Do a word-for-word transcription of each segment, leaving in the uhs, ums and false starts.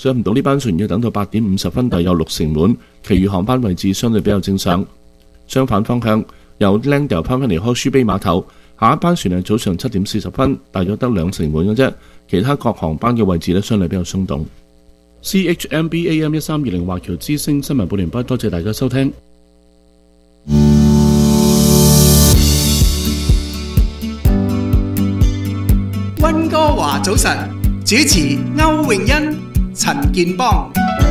上唔到呢班船要等到八點五十分，大約六成滿，其餘航班位置相對比較正常。相反方向，由 Langdale 翻返嚟開舒卑碼頭，下一班船係早上七點四十分，大約得兩成滿嘅啫，其他各航班嘅位置呢相對比較鬆動。C H M B A M 一三二零華僑之聲新聞報完畢，多謝大家收聽。 溫哥華早晨，主持歐永欣、陳健邦。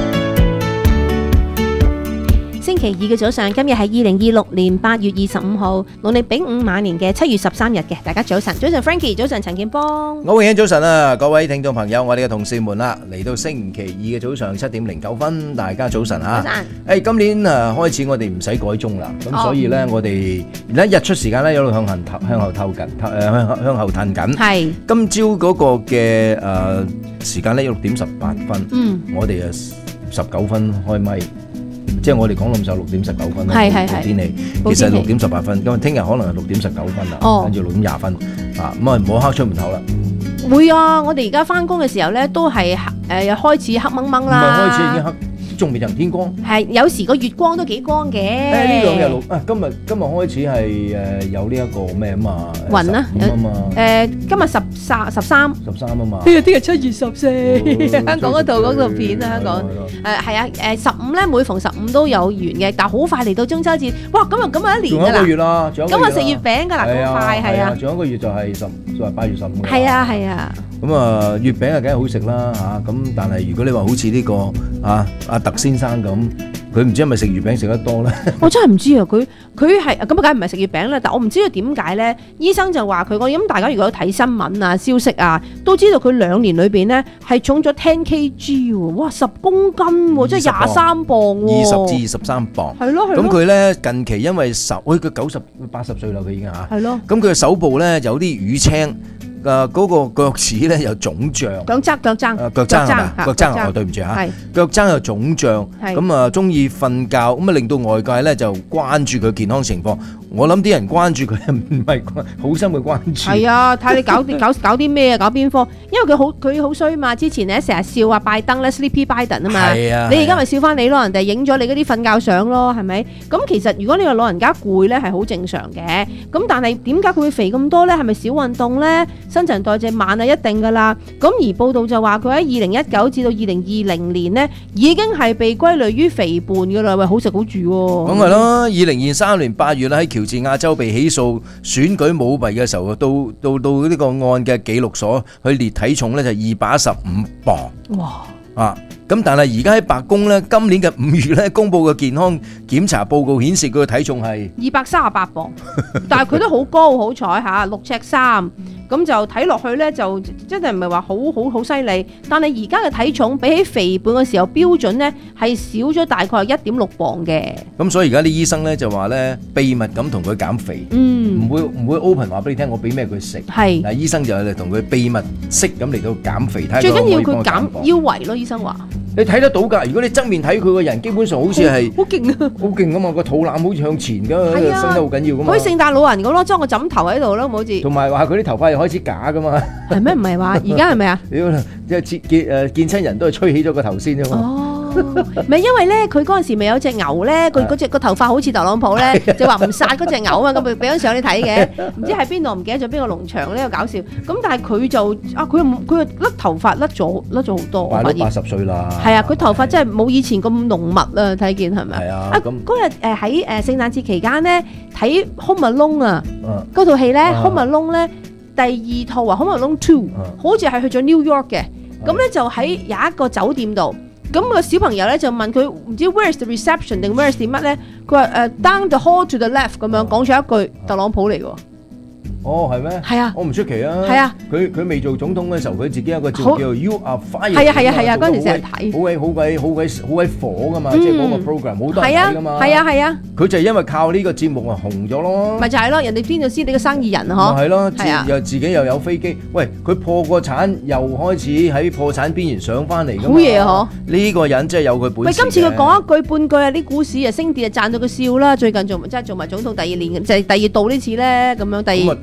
星期二嘅早上，今日係二零二六年八月二十五號，農曆丙午晚年嘅七月十三日嘅，大家早晨，早晨 Frankie， 早晨陳健邦， 歐永欣早晨啊，各位聽眾朋友，我哋嘅同事們啦，嚟到星期二嘅早上七點零九分，大家早晨啊！ 早晨。 誒，今年啊開始我哋唔使改鐘啦，咁所以咧我哋而家日出時間咧一路向後向後透緊，誒向向後褪緊。係。今朝嗰個嘅誒時間咧六點十八分，嗯，我哋啊十九分開咪。即係我哋講咁就六點十九分啦，報天氣其實六點十八分，咁聽日可能係六點十九分啦，跟住六點廿分啊，咁啊唔好黑出門口啦。 會啊，我哋而家翻工嘅時候咧，都係誒又開始黑掹掹啦。 唔係開始已經黑。仲未人天光， 係有時個月光都幾光嘅。誒呢兩日六啊，今日今日開始係誒有呢一個咩啊嘛？ 雲啊， 啊嘛。 誒今日十三十三， 十三啊嘛。 聽日聽日七月十四，香港嗰套嗰套片啊，香港誒係啊誒十五咧，每逢十五都有緣嘅，但係好快嚟到中秋節，哇！咁啊咁啊一年㗎啦。 仲有一個月啦，仲有一個月。 今日食月餅㗎啦，好快係啊。 仲有一個月就係十就係八月十五。 係啊係啊。 咁啊月餅啊梗係好食啦嚇，咁但係如果你話好似呢個啊阿特先生咁。佢唔知係咪食月餅食得多咧？ 我真係唔知啊！佢佢係咁啊，梗係唔係食月餅啦？但我唔知道點解咧。醫生就話佢個咁，大家如果睇新聞啊、消息啊，都知道佢兩年裏邊咧係重咗十 kg 喎！哇，十公斤喎，即係廿三磅喎， 二十至二十三磅。 係咯係咯。咁佢咧近期因為手，佢佢九十八十歲啦，佢已經嚇。 係咯。 咁佢嘅手部咧有啲瘀青。誒嗰個腳趾咧又腫脹， 腳踭腳踭， 誒腳踭係咪？腳踭哦，對唔住嚇，腳踭又腫脹，咁啊中意瞓覺，咁啊令到外界咧就關注佢健康情況。我諗啲人關注佢唔係好心嘅關注。係啊，睇你搞搞搞啲咩啊？搞邊科？因為佢好佢好衰嘛。之前咧成日笑話拜登咧 Sleepy Biden 啊嘛。係啊。你而家咪笑翻你咯，人哋影咗你嗰啲瞓覺相咯，係咪？咁其實如果你個老人家攰咧係好正常嘅。咁但係點解佢會肥咁多咧？係咪少運動咧？新陳代謝慢啊，一定噶啦。咁而報道就話佢喺二零一九至到二零二零年呢，已經係被歸類於肥胖噶啦。喂，好食好住喎。 咁係咯，二零二三年八月咧喺喬治亞州被起訴選舉舞弊嘅時候，到到到呢個案嘅記錄所，佢列體重咧就二百一十五磅。哇！啊！咁但係而家喺白宮咧，今年嘅五月咧公布嘅健康檢查報告顯示佢嘅體重係二百三十八磅，但係佢都好高，好彩嚇，六尺三，咁就睇落去咧就真係唔係話好好好犀利。但係而家嘅體重比起肥胖嘅時候標準咧係少咗大概一點六磅嘅。 咁所以而家啲醫生咧就話咧秘密咁同佢減肥，嗯，唔會唔會 open 話俾你聽我俾咩佢食，係，但係醫生就係同佢秘密式咁嚟到減肥，睇最緊要佢減腰圍咯，醫生話。 你睇得到㗎，如果你側面睇佢個人，基本上好似係好勁啊， 好勁啊嘛，個肚腩好似向前㗎，伸得好緊要㗎嘛。 好似聖誕老人咁咯，裝個枕頭喺度咯，好似。同埋話佢啲頭髮又開始假㗎嘛。 係咩？唔係話而家係咪啊？ 即係見誒見親人都係吹起咗個頭先啫嘛。哦。 唔係因為咧，佢嗰陣時咪有隻牛咧，佢嗰隻個頭髮好似特朗普咧，就話唔殺嗰隻牛啊嘛，咁咪俾張相你睇嘅。唔知喺邊度，唔記得咗邊個農場呢個搞笑。咁但係佢就啊，佢又佢又甩頭髮甩咗甩咗好多。 快都八十歲啦。係啊，佢頭髮真係冇以前咁濃密啊，睇見係咪？係啊。啊嗰日誒喺誒聖誕節期間咧睇 Home Alone 啊，嗰套戲咧 Home Alone咧第二套啊 Home Alone Two，好似係去咗 New York 嘅。咁咧就喺有一個酒店度。咁個小朋友咧就問佢唔知 where's the reception 定 where's 啲乜咧？佢話誒 down the hall to the left 咁樣講咗一句特朗普嚟喎。 哦，係咩？係啊，我唔出奇啊。係啊，佢佢未做總統嘅時候，佢自己有個照叫做 You Are Fired。係啊係啊係啊，嗰陣時成日睇。好鬼好鬼好鬼好鬼火噶嘛，即係嗰個 program 好多人睇噶嘛。係啊係啊。佢就係因為靠呢個節目啊紅咗咯。咪就係咯，人哋邊度知你個生意人嗬？係咯，又自己又有飛機。喂，佢破個產又開始喺破產邊緣上翻嚟。好嘢啊！嗬。呢個人真係有佢本事。喂，今次佢講一句半句啊，啲股市啊升跌啊賺到佢笑啦。最近做即係做埋總統第二年，就係第二度呢次咧咁樣第二。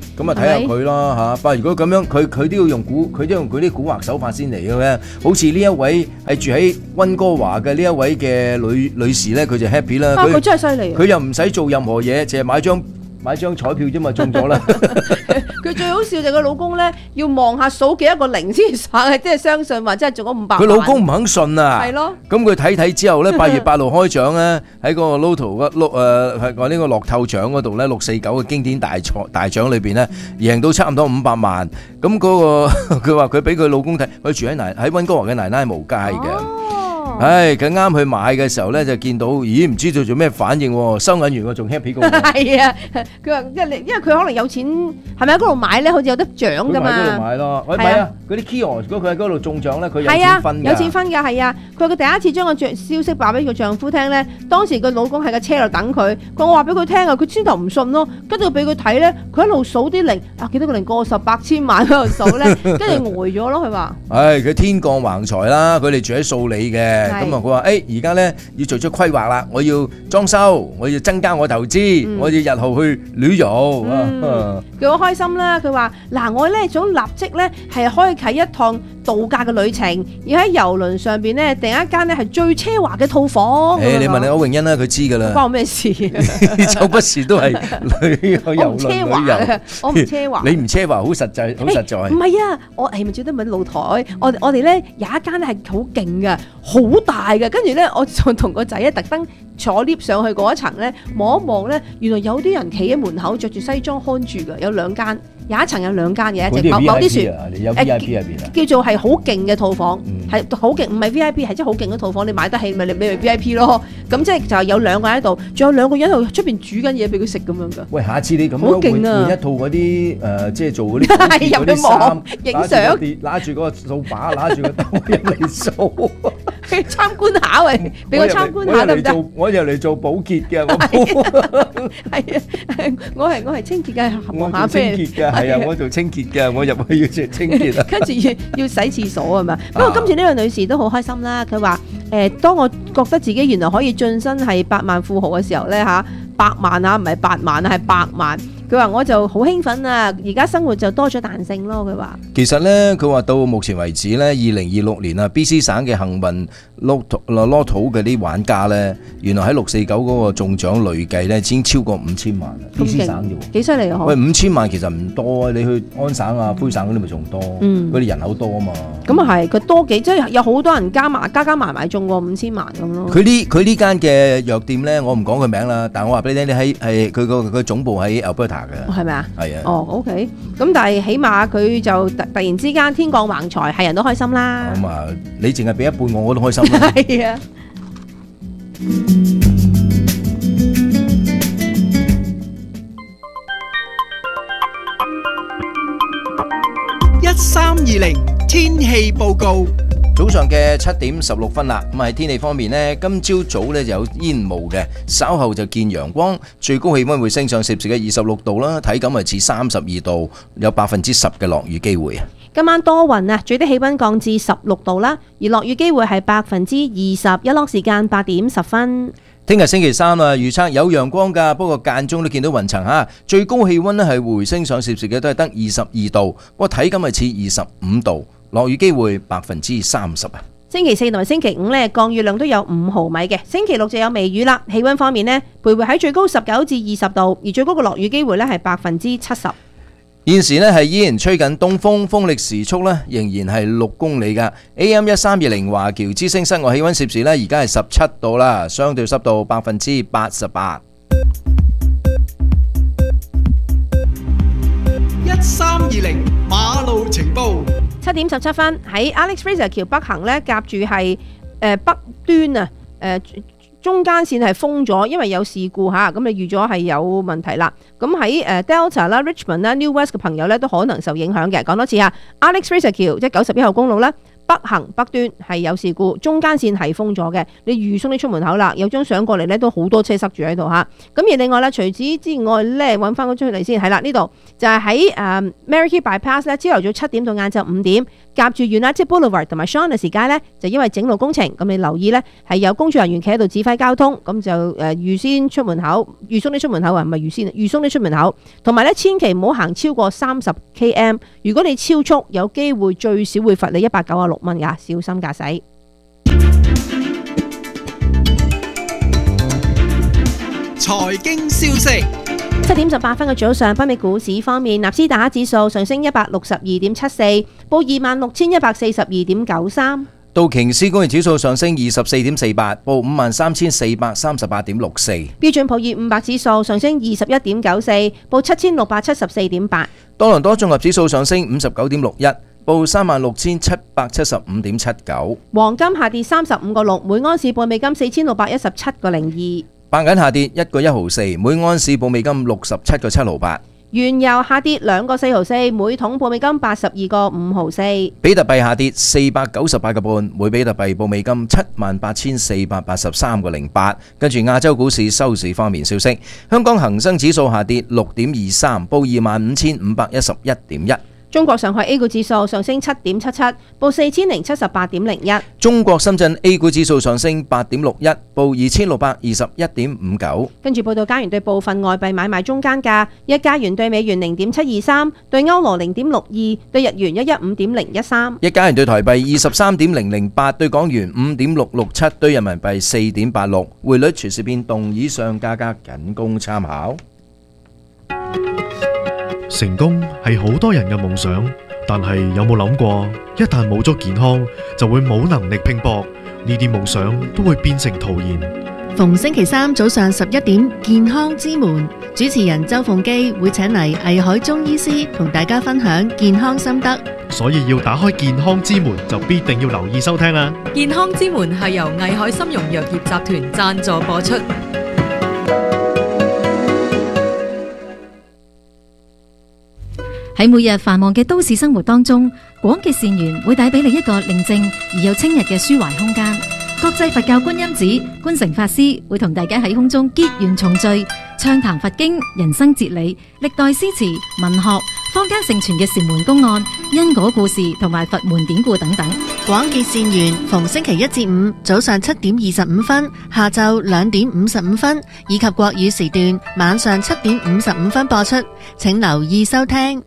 咁啊睇下佢啦嚇。不過如果咁樣，佢佢都要用古，佢都用佢啲古惑手法先嚟嘅咧。好似呢一位係住喺溫哥華嘅呢一位嘅女女士咧，佢就 happy 啦。 佢真係犀利。 佢又唔使做任何嘢，淨係買張買張彩票啫嘛，中咗啦。 佢最好笑就係佢老公咧，要望下數幾多個零先算，即係相信話真係中咗五百萬。 佢老公唔肯信啊。 係咯。 咁佢睇睇之後咧，八月八號開獎咧，喺個 Lotto 個碌誒係話呢個樂透獎嗰度咧，六四九嘅經典大獎大獎裏邊咧，贏到差唔多五百萬。咁嗰個佢話佢俾佢老公睇，佢住喺奶喺溫哥華嘅奶奶無街嘅。唉，佢啱去買嘅時候咧，就見到，咦，唔知道做咩反應喎？收銀員我仲 happy 過。 係啊，佢話因為因為佢可能有錢，係咪喺嗰度買咧？好似有得獎㗎嘛。佢喺嗰度買咯，喂，唔係啊，嗰啲 kiosk 如果佢喺嗰度中獎咧，佢有錢分㗎。有錢分㗎，係啊。佢話佢第一次將個消息話俾佢丈夫聽咧，當時佢老公喺個車度等佢，佢話俾佢聽啊，佢先頭唔信咯，跟住俾佢睇咧，佢一路數啲零，啊幾多個零過十百千萬喺度數咧，跟住呆咗咯，佢話。唉， 佢天降橫財啦，佢哋住喺素里嘅。咁啊，佢話：誒，而家咧要做出規劃啦，我要裝修，我要增加我投資，嗯、我要日後去旅遊。 佢好開心啦！佢話：嗱，我咧想立即咧係開啓一趟度假嘅旅程，要喺遊輪上邊咧訂一間咧係最奢華嘅套房。 誒，你問你歐詠欣啦，佢知㗎啦。 關我咩事啊？ 周不時都係旅遊遊輪旅遊。 我唔奢華， 你唔奢華，好實際，好實在。唔係啊，我誒咪最多咪露台。我我哋咧有一間咧係好勁嘅，好大嘅。跟住咧，我就同個仔咧特登坐 lift 上去嗰一層咧，望一望咧，原來有啲人企喺門口着住西裝看住㗎，有兩間。有一層有兩間嘅，一隻某某啲船， 有 V I P 入邊啊， 叫做係好勁嘅套房，係好勁，唔係 V I P，係真係好勁嘅套房，你買得起咪你咪 V I P 咯。咁即係就有兩個人喺度，仲有兩個人喺度出邊煮緊嘢俾佢食咁樣㗎。 喂，下次你咁樣換換一套嗰啲誒，即係做嗰啲嗰啲衫，影相， 攞住嗰個掃把，攞住個兜入嚟掃。 去參觀下喂，俾我參觀下得唔得？ 我入嚟做保潔嘅，我係啊，我係我係清潔嘅， 我做清潔嘅，係啊，我做清潔嘅，我入去要做清潔啊。 跟住要要洗廁所係嘛？不過今次呢個女士都好開心啦，佢話誒，當我覺得自己原來可以晉身係百萬富豪嘅時候咧嚇，百萬啊唔係八萬啊係百萬。佢話我就好興奮啊！而家生活就多咗彈性咯。佢話其實咧，佢話到目前為止咧，二零二六年啊 ，B C 省嘅幸運 Lotto Lotto 嘅啲玩家咧，原來喺六四九嗰個中獎累計咧，已經超過五千萬啦。B C 省啫喎， 幾犀利啊！ 喂，五千萬其實唔多啊！你去安省啊、魁省嗰啲咪仲多？嗯，佢哋人口多啊嘛。咁啊係， 佢多幾即係有好多人加埋加加埋埋中過五千萬咁咯。 佢呢佢呢間嘅藥店咧，我唔講佢名啦，但係我話俾你聽，你喺係佢個佢總部喺 Alberta。 係咪啊？ 係啊。 哦 ，OK。咁但係起碼佢就突突然之間天降橫財，係人都開心啦。 咁啊，你淨係俾一半我，我都開心啦。 係啊。 一三二零天氣報告。 早上嘅七點十六分啦，咁喺天氣方面呢，今朝早呢就有煙霧嘅，稍後就見陽光，最高氣溫會升上攝氏嘅二十六度啦，體感係至三十二度，有百分之十嘅落雨機會啊。 今晚多雲啊，最低氣溫降至十六度啦，而落雨機會係百分之二十，日落時間八點十分。 聽日星期三啊，預測有陽光噶，不過間中都見到雲層吓，最高氣溫呢係回升上攝氏嘅都係得二十二度，不過體感係似二十五度。落雨機會百分之三十啊！ 星期四同埋星期五呢，降雨量都有五毫米嘅。星期六就有微雨啦。氣溫方面呢，徘徊喺最高十九至二十度，而最高嘅落雨機會呢係百分之七十。 現時呢係依然吹緊東風，風力時速呢仍然係六公里噶。A M 一三二零華僑之聲室外氣溫攝氏呢而家係十七度啦，相對濕度百分之八十八。 一三二零馬路情報。 七點十七分喺 Alex Fraser 橋北行咧，夾住係誒北端啊，誒、呃、中間線係封咗，因為有事故嚇，咁你預咗係有問題啦。咁喺誒 Delta 啦、Richmond 啦、New West 嘅朋友咧都可能受影響嘅。講多次嚇 ，Alex Fraser 橋即係九十一號公路咧，北行北端係有事故，中間線係封咗嘅。你預鬆啲出門口啦，有張相過嚟咧都好多車塞住喺度嚇。咁而另外咧，除此之外咧，揾翻嗰張嚟先，係啦，呢度就係喺誒 Mary Kay Bypass 咧，朝頭早七點到晏晝五點， 夾住 United Boulevard 同埋 Shaughnessy 街咧，就因為整路工程，咁你留意咧係有工作人員企喺度指揮交通，咁就誒預先出門口，預鬆啲出門口啊，唔係預先，預鬆啲出門口，同埋咧千祈唔好行超過三十 km， 如果你超速，有機會最少會罰你一百九十六蚊㗎，小心駕駛。 財經消息， 七點十八分嘅早上，北美股市方面，納斯達克指數上升一百六十二點七四，報二萬六千一百四十二點九三。 道瓊斯工業指數上升二十四點四八，報五萬三千四百三十八點六四。 標準普爾五百指數上升二十一點九四，報七千六百七十四點八。 多倫多綜合指數上升五十九點六一，報三萬六千七百七十五點七九。 黃金下跌三十五個六，每盎司報美金四千六百一十七個零二。 白銀下跌一個一毫四，每盎司報美金六十七個七毫八。 原油下跌兩個四毫四，每桶報美金八十二個五毫四。 比特幣下跌四百九十八個半，每比特幣報美金七萬八千四百八十三個零八。跟住亞洲股市收市方面消息，香港恒生指數下跌六點二三，報二萬五千五百一十一點一。 中國上海 A 股指數上升七點七七，報四千零七十八點零一。 中國深圳 A 股指數上升八點六一，報二千六百二十一點五九。 跟住報道加元對部分外幣買賣中間價：一加元對美元零點七二三，對歐羅零點六二，對日元一一五點零一三。 一加元對台幣二十三點零零八，對港元五點六六七，對人民幣四點八六。匯率隨時變動，以上價格僅供參考。 成功係好多人嘅夢想，但係有冇諗過，一旦冇咗健康，就會冇能力拼搏，呢啲夢想都會變成徒然。 逢星期三早上十一點，健康之門主持人周鳳基會請嚟藝海中醫師同大家分享健康心得， 所以要打開健康之門，就必定要留意收聽啦。 健康之門係由藝海參茸藥業集團贊助播出。 喺每日繁忙嘅都市生活當中，廣結善緣會帶俾你一個寧靜而又清逸嘅抒懷空間。國際佛教觀音寺觀誠法師會同大家喺空中結緣重聚，暢談佛經、人生哲理、歷代詩詞、文學、坊間盛傳嘅禪門公案、因果故事同埋佛門典故等等。 廣結善緣逢星期一至五早上七點二十五分、下晝兩點五十五分，以及國語時段晚上七點五十五分播出，請留意收聽。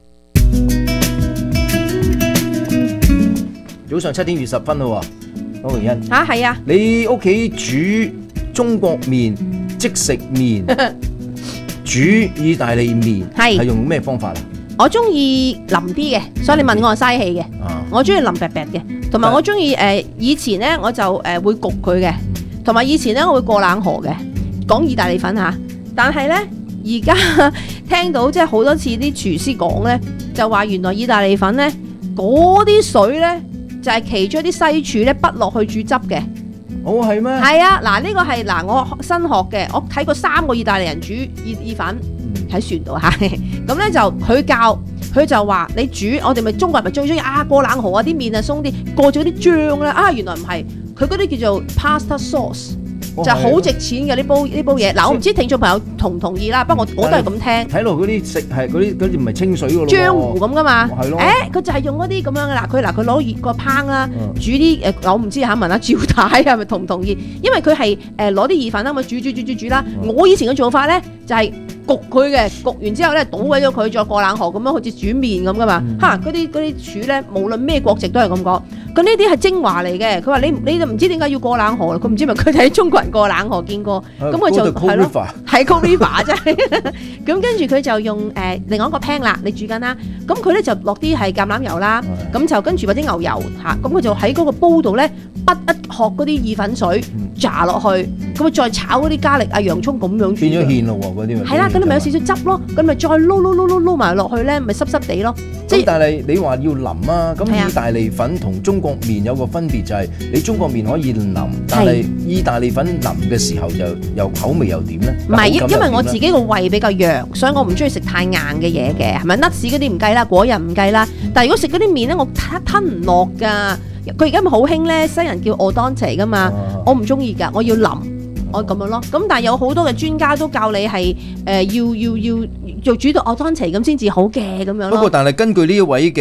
早上七點二十分咯，歐榮欣啊，係啊， 你屋企煮中國麵、即食麵、煮意大利麵係係用咩方法啊？ 我中意淋啲嘅，所以你問我係嘥氣嘅。啊、我中意淋白白嘅，同埋我中意誒以前咧我就誒、呃、會焗佢嘅，同埋以前咧我會過冷河嘅。講意大利粉嚇，但係咧而家聽到即係好多次啲廚師講咧，就話原來意大利粉咧嗰啲水咧。就係其中一啲西廚咧，畢落去煮汁嘅。 哦，係咩？係啊，嗱呢個係嗱我新學嘅，我睇過三個意大利人煮意意粉喺船度嚇。咁咧就佢教，佢就話你煮，我哋咪中國人咪最中意啊過冷河啊啲麵啊鬆啲，過咗啲醬咧啊原來唔係，佢嗰啲叫做 pasta sauce。就好值錢嘅呢煲呢煲嘢，嗱我唔知聽眾朋友同唔同意啦，不過我我都係咁聽。睇落嗰啲食係嗰啲嗰啲唔係清水嘅咯，漿糊咁噶嘛。係咯。誒，佢就係用嗰啲咁樣嘅啦。佢嗱佢攞熱個烹啦，煮啲誒我唔知嚇問下趙太係咪同唔同意？因為佢係誒攞啲意粉啦，咪煮煮煮煮煮啦。我以前嘅做法咧就係焗佢嘅，焗完之後咧倒鬼咗佢，再過冷河咁樣，好似煮麵咁噶嘛。嚇嗰啲嗰啲廚咧，無論咩國籍都係咁講。咁呢啲係精華嚟嘅，佢話你你就唔知點解要過冷河，佢唔知咪佢哋喺中國人過冷河見過，咁佢就係咯，係 Cold River 真係。咁跟住佢就用誒另外一個 pan 啦，你煮緊啦，咁佢咧就落啲係橄欖油啦，咁就跟住或者牛油嚇，咁佢就喺嗰個煲度咧，滗一殼嗰啲意粉水炸落去，咁啊再炒嗰啲加力啊洋葱咁樣煮。變咗芡咯喎，嗰啲咪係啦，咁你咪有少少汁咯，咁咪再撈撈撈撈撈埋落去咧，咪濕濕地咯。即係但係你話要淋啊，咁意大利粉同中國麵有個分別就係，你中國麵可以淋，但係意大利粉淋嘅時候就又口味又點咧？唔係，因為我自己個胃比較弱，所以我唔中意食太硬嘅嘢嘅，係咪？nuts嗰啲唔計啦，果仁唔計啦。但係如果食嗰啲麵咧，我吞吞唔落㗎。佢而家咪好興咧，西人叫 al dente 㗎嘛，啊、我唔中意㗎，我要淋。我咁樣咯，咁但係有好多嘅專家都教你係誒、呃、要要要做煮到 al dente 咁先至好嘅咁樣咯。不過但係根據呢一位嘅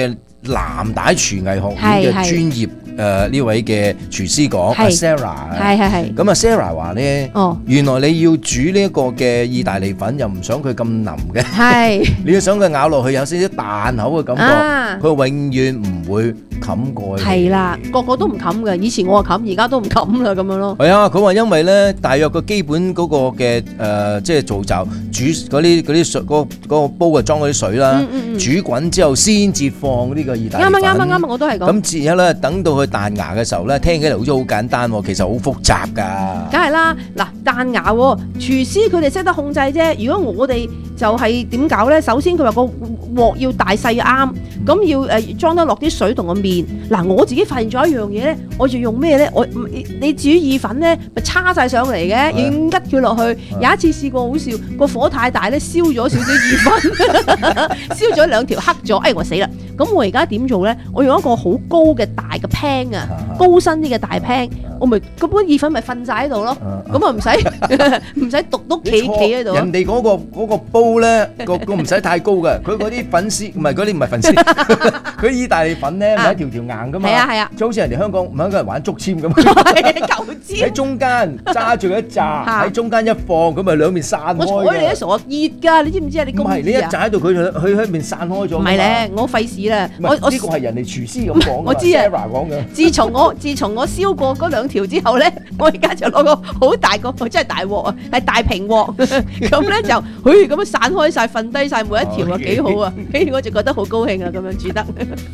藍帶廚藝學院嘅專業誒呢位嘅廚師講，阿 Sarah， 係係係。 咁啊 Sarah 話咧，哦，原來你要煮呢一個嘅意大利粉，又唔想佢咁腍嘅，係，你要想佢咬落去有少少彈口嘅感覺，佢永遠唔會冚蓋。係啦，個個都唔冚嘅，以前我話冚，而家都唔冚啦，咁樣咯。係啊，佢話因為咧，大約個基本嗰個嘅誒，即係造就煮嗰啲嗰啲水，嗰嗰個煲啊裝嗰啲水啦，煮滾之後先至放呢個意大利粉。啱啊啱啊啱啊，我都係講。咁然後咧，等到佢彈牙嘅時候咧，聽起嚟好似好簡單，其實好複雜㗎。梗係啦，嗱彈牙，廚師佢哋識得控制啫。如果我哋就係點搞咧？首先佢話個鑊要大細啱，咁要誒裝得落啲水同個麵。嗱，我自己發現咗一樣嘢咧，我就用咩咧？我你煮意粉咧，咪叉晒上嚟嘅，要拮佢落去。有一次試過好笑，個火太大咧，燒咗少少意粉，燒咗兩條黑咗，哎我死啦！咁我而家點做咧？我用一個好高嘅大嘅 pan 啊，高身啲嘅大 pan，我咪嗰杯意粉咪瞓晒喺度咯，咁啊唔使唔使篤篤企企喺度。人哋嗰個嗰個煲咧，個個唔使太高嘅，佢嗰啲粉絲唔係嗰啲唔係粉絲，佢意大利粉咧咪一條條硬噶嘛，係啊係啊，就好似人哋香港唔係香港人玩竹籤咁，舊籤喺中間揸住一紮，喺中間一放，咁咪兩面散開。我睬你都傻，熱㗎，你知唔知啊？你咁熱啊？唔係你一紮喺度，佢佢佢一面散開咗。唔係咧，我費事啦。我我呢個係人哋廚師咁講，我知啊。Sarah 講嘅。自從我自從我燒過嗰兩條之後咧，我而家就攞個好大個，真係大鑊啊，係大平鑊，咁咧就，嘿咁樣散開晒，瞓低晒每一條啊，幾好啊！跟住我就覺得好高興啊，咁樣煮得。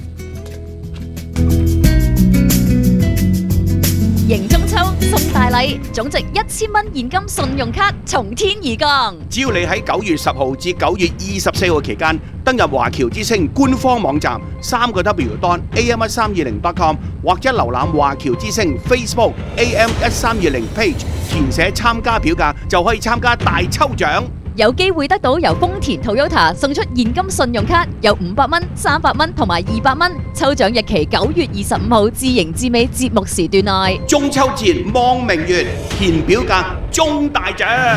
迎中秋送大禮，總值一千蚊現金信用卡從天而降。 只要你喺九月十號至九月二十四號期間登入華僑之星官方網站三個 W 點 A M 一三二零 點 com 或者瀏覽華僑之星 Facebook A M 一三二零 page， 填寫參加表格就可以參加大抽獎。 有機會得到由豐田 Toyota 送出現金信用卡，有五百蚊、三百蚊同埋二百蚊。抽獎日期九月二十五號至迎至尾節目時段內。 中秋節望明月，填表格中大獎。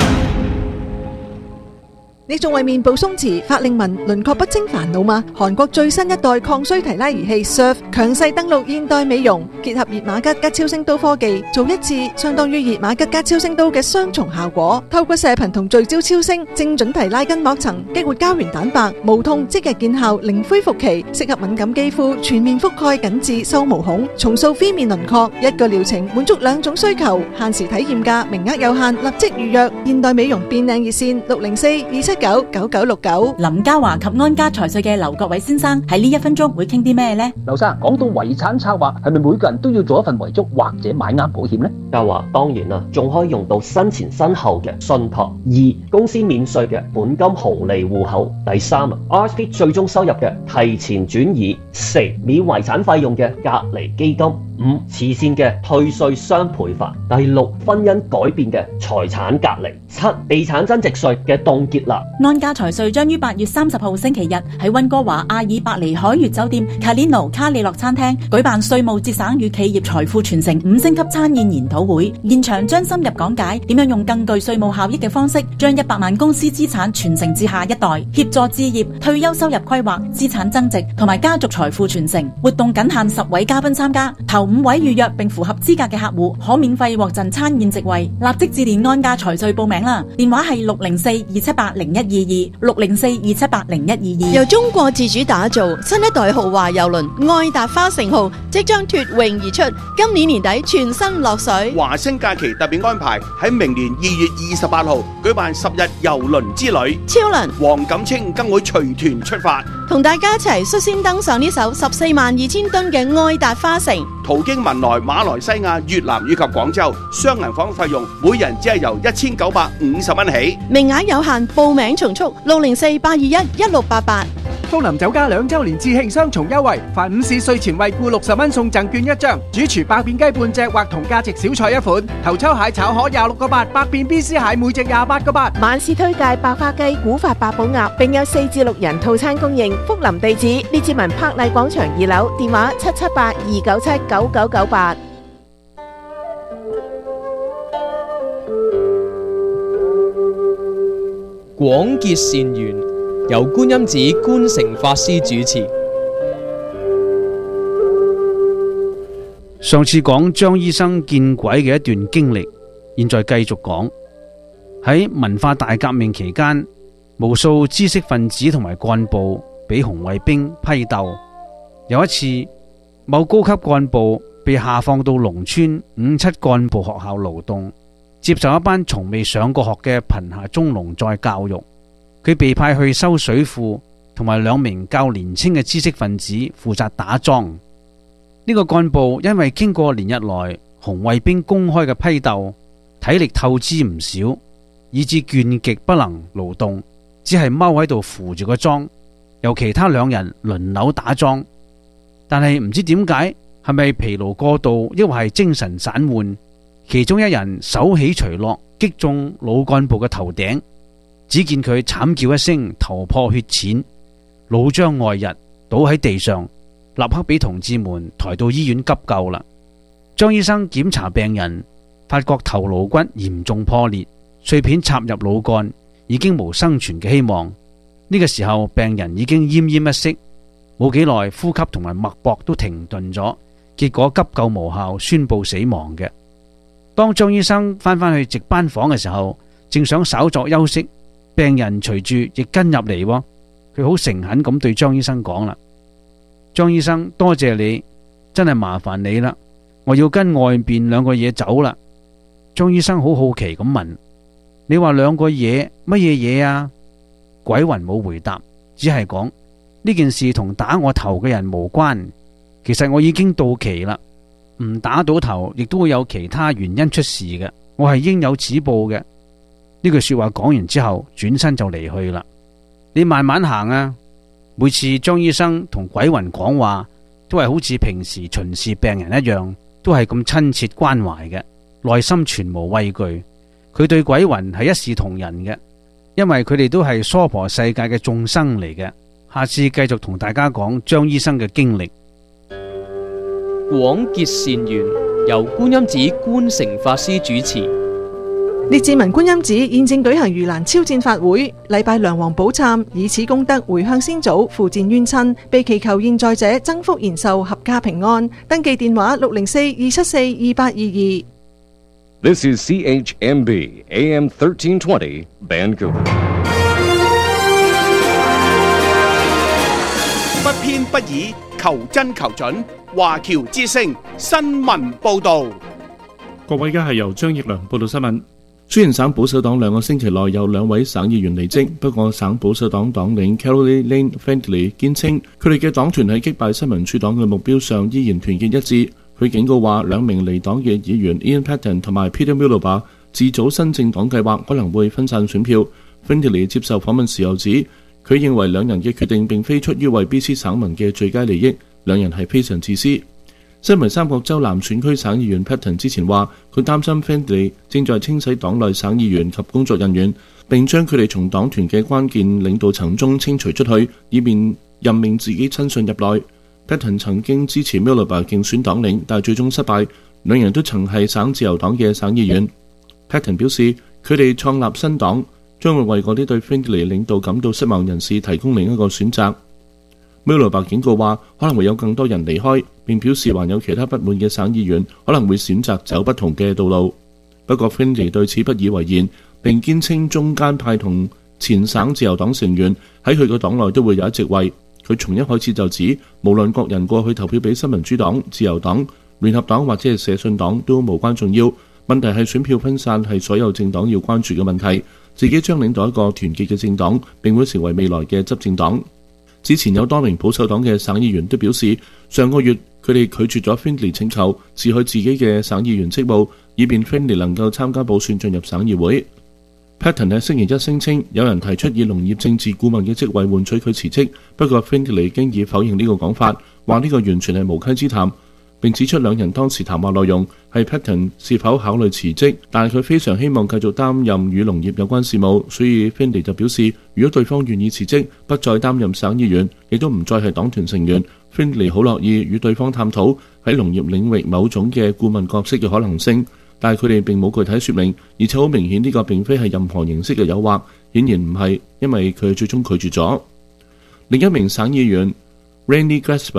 你仲為面部鬆弛、法令紋、輪廓不清煩惱嗎？韓國最新一代抗衰提拉儀器 Surf 強勢登陸現代美容，結合熱瑪吉加超聲刀科技，做一次相當於熱瑪吉加超聲刀嘅雙重效果。透過射頻同聚焦超聲，精準提拉筋膜層，激活膠原蛋白，無痛即日見效，零恢復期，適合敏感肌膚，全面覆蓋緊致收毛孔，重塑非面輪廓。一個療程滿足兩種需求，限時體驗價，名額有限，立即預約。現代美容變靚熱線六零四二七九九九六九。 林家華及安家財稅嘅劉國偉先生喺呢一分鐘會傾啲咩呢？ 劉生講到遺產策劃，係咪每個人都要做一份遺囑或者買啱保險呢？ 家華當然啦，仲可以用到身前身後嘅信託。二、公司免稅嘅本金紅利戶口。第三 R S P 最終收入嘅提前轉移。四、免遺產費用嘅隔離基金。五、慈善嘅退稅雙倍法。第六、婚姻改變嘅財產隔離。七、地產增值稅嘅凍結啦。 安家財稅將於八月三十號星期日喺溫哥華阿爾伯尼海悅酒店 Calino 卡里諾餐廳舉辦稅務節省與企業財富傳承五星級餐宴研討會，現場將深入講解點樣用更具稅務效益嘅方式，將一百萬公司資產傳承至下一代，協助置業、退休收入規劃、資產增值同埋家族財富傳承。活動僅限十位嘉賓參加，頭五位預約並符合資格嘅客戶可免費獲贈餐宴席位。立即致電安家財稅報名啦，電話係六零四二七八零一二二六零四二七八零一二二。 由中國自主打造新一代豪華郵輪愛達花城號即將脫穎而出，今年年底全新落水。 華星假期特別安排喺明年二月二十八號舉辦十日郵輪之旅， 超輪黃錦清更會隨團出發， 同大家一齊率先登上呢艘十四萬二千噸嘅愛達花城， 途經文萊、馬來西亞、越南以及廣州，雙人房費用每人只係由一千九百五十蚊起， 名額有限，報名從速，六零四八二一一六八八。 高林酒家兩周年致慶雙重優惠，凡午市稅前惠顧六十蚊送贈券一張，主廚百變雞半隻或同價值小菜一款，頭抽蟹炒河廿六個八，百變 B C 蟹每隻廿八個八。 晚市推介白花雞、古法八寶鴨，並有四至六人套餐供應。福林地址列治文柏麗廣場二樓，電話七七八二九七九九九八。 廣結善緣，由觀音寺觀誠法師主持。 上次講張醫生見鬼嘅一段經歷，現在繼續講。喺文化大革命期間，無數知識分子同埋幹部俾紅衛兵批鬥。有一次，某高級幹部被下放到農村五七幹部學校勞動，接受一班從未上過學嘅貧下中農再教育。佢被派去修水庫，同埋兩名較年輕嘅知識分子負責打樁。呢個幹部因為經過連日來紅衛兵公開嘅批鬥，體力透支唔少，以致倦極不能勞動，只係踎喺度扶住個樁，由其他兩人輪流打樁。但係唔知點解，係咪疲勞過度，抑或係精神散渙？其中一人手起錘落，擊中老幹部嘅頭頂，只見佢慘叫一聲，頭破血濺，腦漿外溢，倒喺地上，立刻俾同志們抬到醫院急救啦。張醫生檢查病人，發覺頭顱骨嚴重破裂，碎片插入腦幹，已經無生存嘅希望。呢個時候病人已經奄奄一息，冇幾耐呼吸同埋脈搏都停頓咗，結果急救無效，宣布死亡嘅。當張醫生翻返去值班房嘅時候，正想稍作休息，病人隨住亦跟入嚟，佢好誠懇咁對張醫生講啦：張醫生，多謝你，真係麻煩你啦，我要跟外邊兩個嘢走啦。張醫生好好奇咁問：你話兩個嘢乜嘢嘢啊？鬼魂冇回答，只係講呢件事同打我頭嘅人無關，其實我已經到期啦，唔打到頭亦都會有其他原因出事嘅，我係應有此報嘅。呢句說話講完之後，轉身就離去啦。你慢慢行啊。每次張醫生同鬼魂講話，都係好似平時巡視病人一樣，都係咁親切關懷嘅，內心全無畏懼。佢對鬼魂係一視同仁嘅，因為佢哋都係娑婆世界嘅眾生嚟嘅。下次繼續同大家講張醫生嘅經歷。 廣結善緣，由觀音寺觀誠法師主持。 列治文觀音寺現正舉行盂蘭超薦法會，禮拜梁皇寶懺，以此功德回向先祖，付薦冤親，被祈求現在者增福延壽，合家平安。登記電話六零四二七四二八二二。 This is C H M B A M thirteen twenty Vancouver。 不偏不倚，求真求準。華僑之聲新聞報導。 各位，而家係由張奕良報道新聞。雖然省保守黨兩個星期內有兩位省議員離職，不過省保守黨黨領 Caroline Lane Findlay 堅稱佢哋嘅黨團喺擊敗新民主黨嘅目標上依然團結一致。佢警告話，兩名離黨嘅議員 Ian Paton 同埋 Peter Miliband 自組新政黨計劃可能會分散選票。Findlay 接受訪問時候指，佢認為兩人嘅決定並非出於為 B C 省民嘅最佳利益，兩人係非常自私。身為三角洲南選區省議員 Paton 之前話，佢擔心 Findlay 正在清洗黨內省議員及工作人員，並將佢哋從黨團嘅關鍵領導層中清除出去，以便任命自己親信入內。Paton 曾經支持 Miliband 競選黨領，但最終失敗。兩人都曾係省自由黨嘅省議員。Paton 表示，佢哋創立新黨將會為嗰啲對 Findlay 領導感到失望人士提供另一個選擇。Miliband 警告話，可能會有更多人離開，並表示還有其他不滿嘅省議員可能會選擇走不同嘅道路。不過 Findlay 對此不以為然，並堅稱中間派同前省自由黨成員喺佢個黨內都會有一席位。佢從一開始就指，無論各人過去投票俾新民主黨、自由黨、聯合黨或者係社信黨都無關重要，問題係選票分散係所有政黨要關注嘅問題。自己將領導一個團結嘅政黨，並會成為未來嘅執政黨。之前有多名保守黨嘅省議員都表示，上個月佢哋拒絕咗 Findlay 請求辭去自己嘅省議員職務，以便 Findlay 能夠參加補選進入省議會。Paton 喺星期一聲稱有人提出以農業政治顧問嘅職位換取佢辭職，不過 Findlay 經已否認呢個講法，話呢個完全係無稽之談。並指出兩人當時談話內容係 Paton 是否考慮辭職，但係佢非常希望繼續擔任與農業有關事務，所以 Findlay 就表示，如果對方願意辭職，不再擔任省議員，亦都唔再係黨團成員， Findlay 好樂意與對方探討喺農業領域某種嘅顧問角色嘅可能性，但係佢哋並冇具體說明，而且好明顯呢個並非係任何形式嘅誘惑，顯然唔係，因為佢最終拒絕咗。另一名省議員 Randy Glasper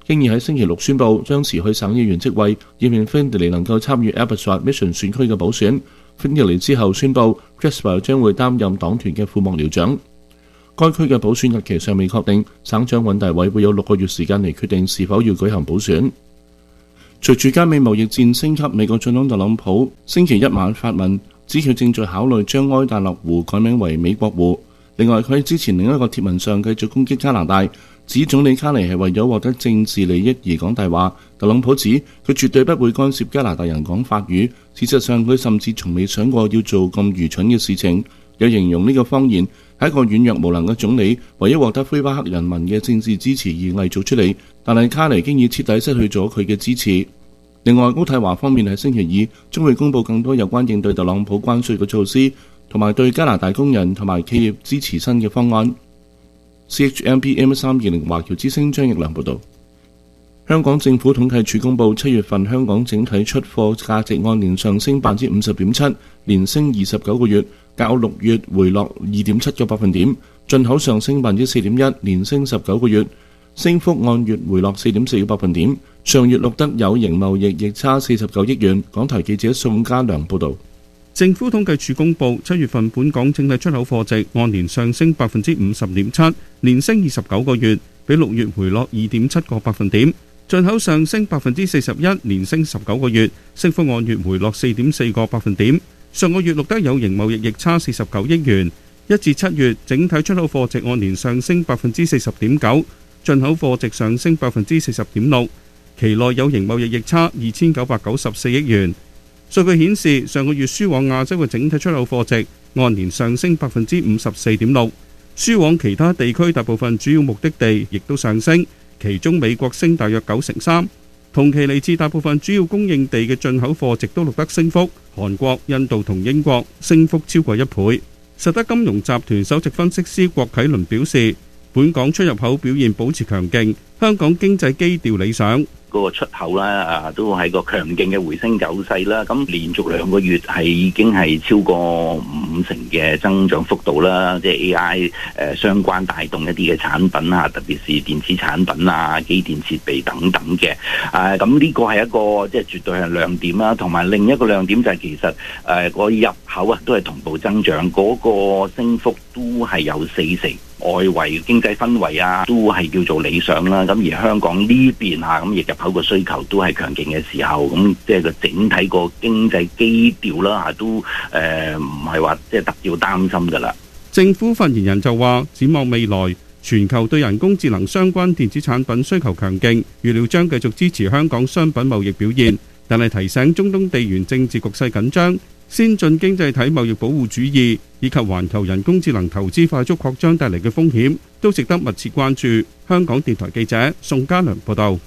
經已喺星期六宣布將辭去省議員職位，以免 Findlay 能夠參與 Abbotsford Mission 選區嘅補選。Findlay 之後宣布 Jasper 將會擔任黨團嘅副幕僚長。該區嘅補選日期尚未確定，省長尹大偉會有六個月時間嚟決定是否要舉行補選。隨住加美貿易戰升級，美國總統特朗普星期一晚發文指佢正在考慮將埃達勒湖改名為美國湖。另外，佢喺之前另一個貼文上繼續攻擊加拿大，指總理卡尼係為咗獲得政治利益而講大話。特朗普指佢絕對不會干涉加拿大人講法語，事實上佢甚至從未想過要做咁愚蠢嘅事情。有形容呢個謊言係一個軟弱無能嘅總理為咗獲得魁北克人民嘅政治支持而偽造出嚟，但係卡尼經已徹底失去咗佢嘅支持。另外，渥太華方面喺星期二將會公布更多有關應對特朗普關稅嘅措施，同埋對加拿大工人同埋企業支持新嘅方案。C H M B A M 三二零華僑之聲張奕良報導。香港政府統計處公布七月份香港整體出貨價值按年上升百分之五十點七，連升二十九個月，較六月回落二點七個百分點。進口上升百分之四點一，連升十九個月，升幅按月回落四點四個百分點。上月錄得有形貿易逆差四十九億元。港台記者宋家良報導。 政府統計處公布，七月份本港整體出口貨值按年上升百分之五十點七，連升二十九個月，比六月回落二點七個百分點。進口上升百分之四十一，連升十九個月，升幅按月回落四點四個百分點。上個月錄得有形貿易逆差四十九億元。一至七月整體出口貨值按年上升百分之四十點九，進口貨值上升百分之四十點六。期內有形貿易逆差二千九百九十四億元。數據顯示，上個月輸往亞洲嘅整體出口貨值按年上升百分之五十四點六，輸往其他地區大部分主要目的地亦都上升，其中美國升大約九成三。同期嚟自大部分主要供應地嘅進口貨值都錄得升幅，韓國、印度同英國升幅超過一倍。實德金融集團首席分析師郭啟倫表示，本港出入口表現保持強勁，香港經濟基調理想。 嗰個出口啦，啊都係個強勁嘅回升走勢啦。咁連續兩個月係已經係超過五成嘅增長幅度啦。即係 A I 誒、呃、相關帶動一啲嘅產品啊，特別是電子產品啊、機電設備等等嘅。啊，咁呢個係一個即係絕對係亮點啦。同埋另一個亮點就係其實誒個、呃、入口啊都係同步增長，嗰、那個升幅都係有四成。外圍經濟氛圍啊，都係叫做理想啦。咁而香港呢邊啊，咁亦入口個需求都係強勁嘅時候，咁即係個整體個經濟基調啦，嚇都誒唔係話即係特別擔心噶啦。 政府發言人就話，展望未來，全球對人工智能相關電子產品需求強勁，預料將繼續支持香港商品貿易表現，但係提醒中東地緣政治局勢緊張、先進經濟體貿易保護主義以及環球人工智能投資快速擴張帶嚟嘅風險，都值得密切關注。香港電台記者宋家良報道。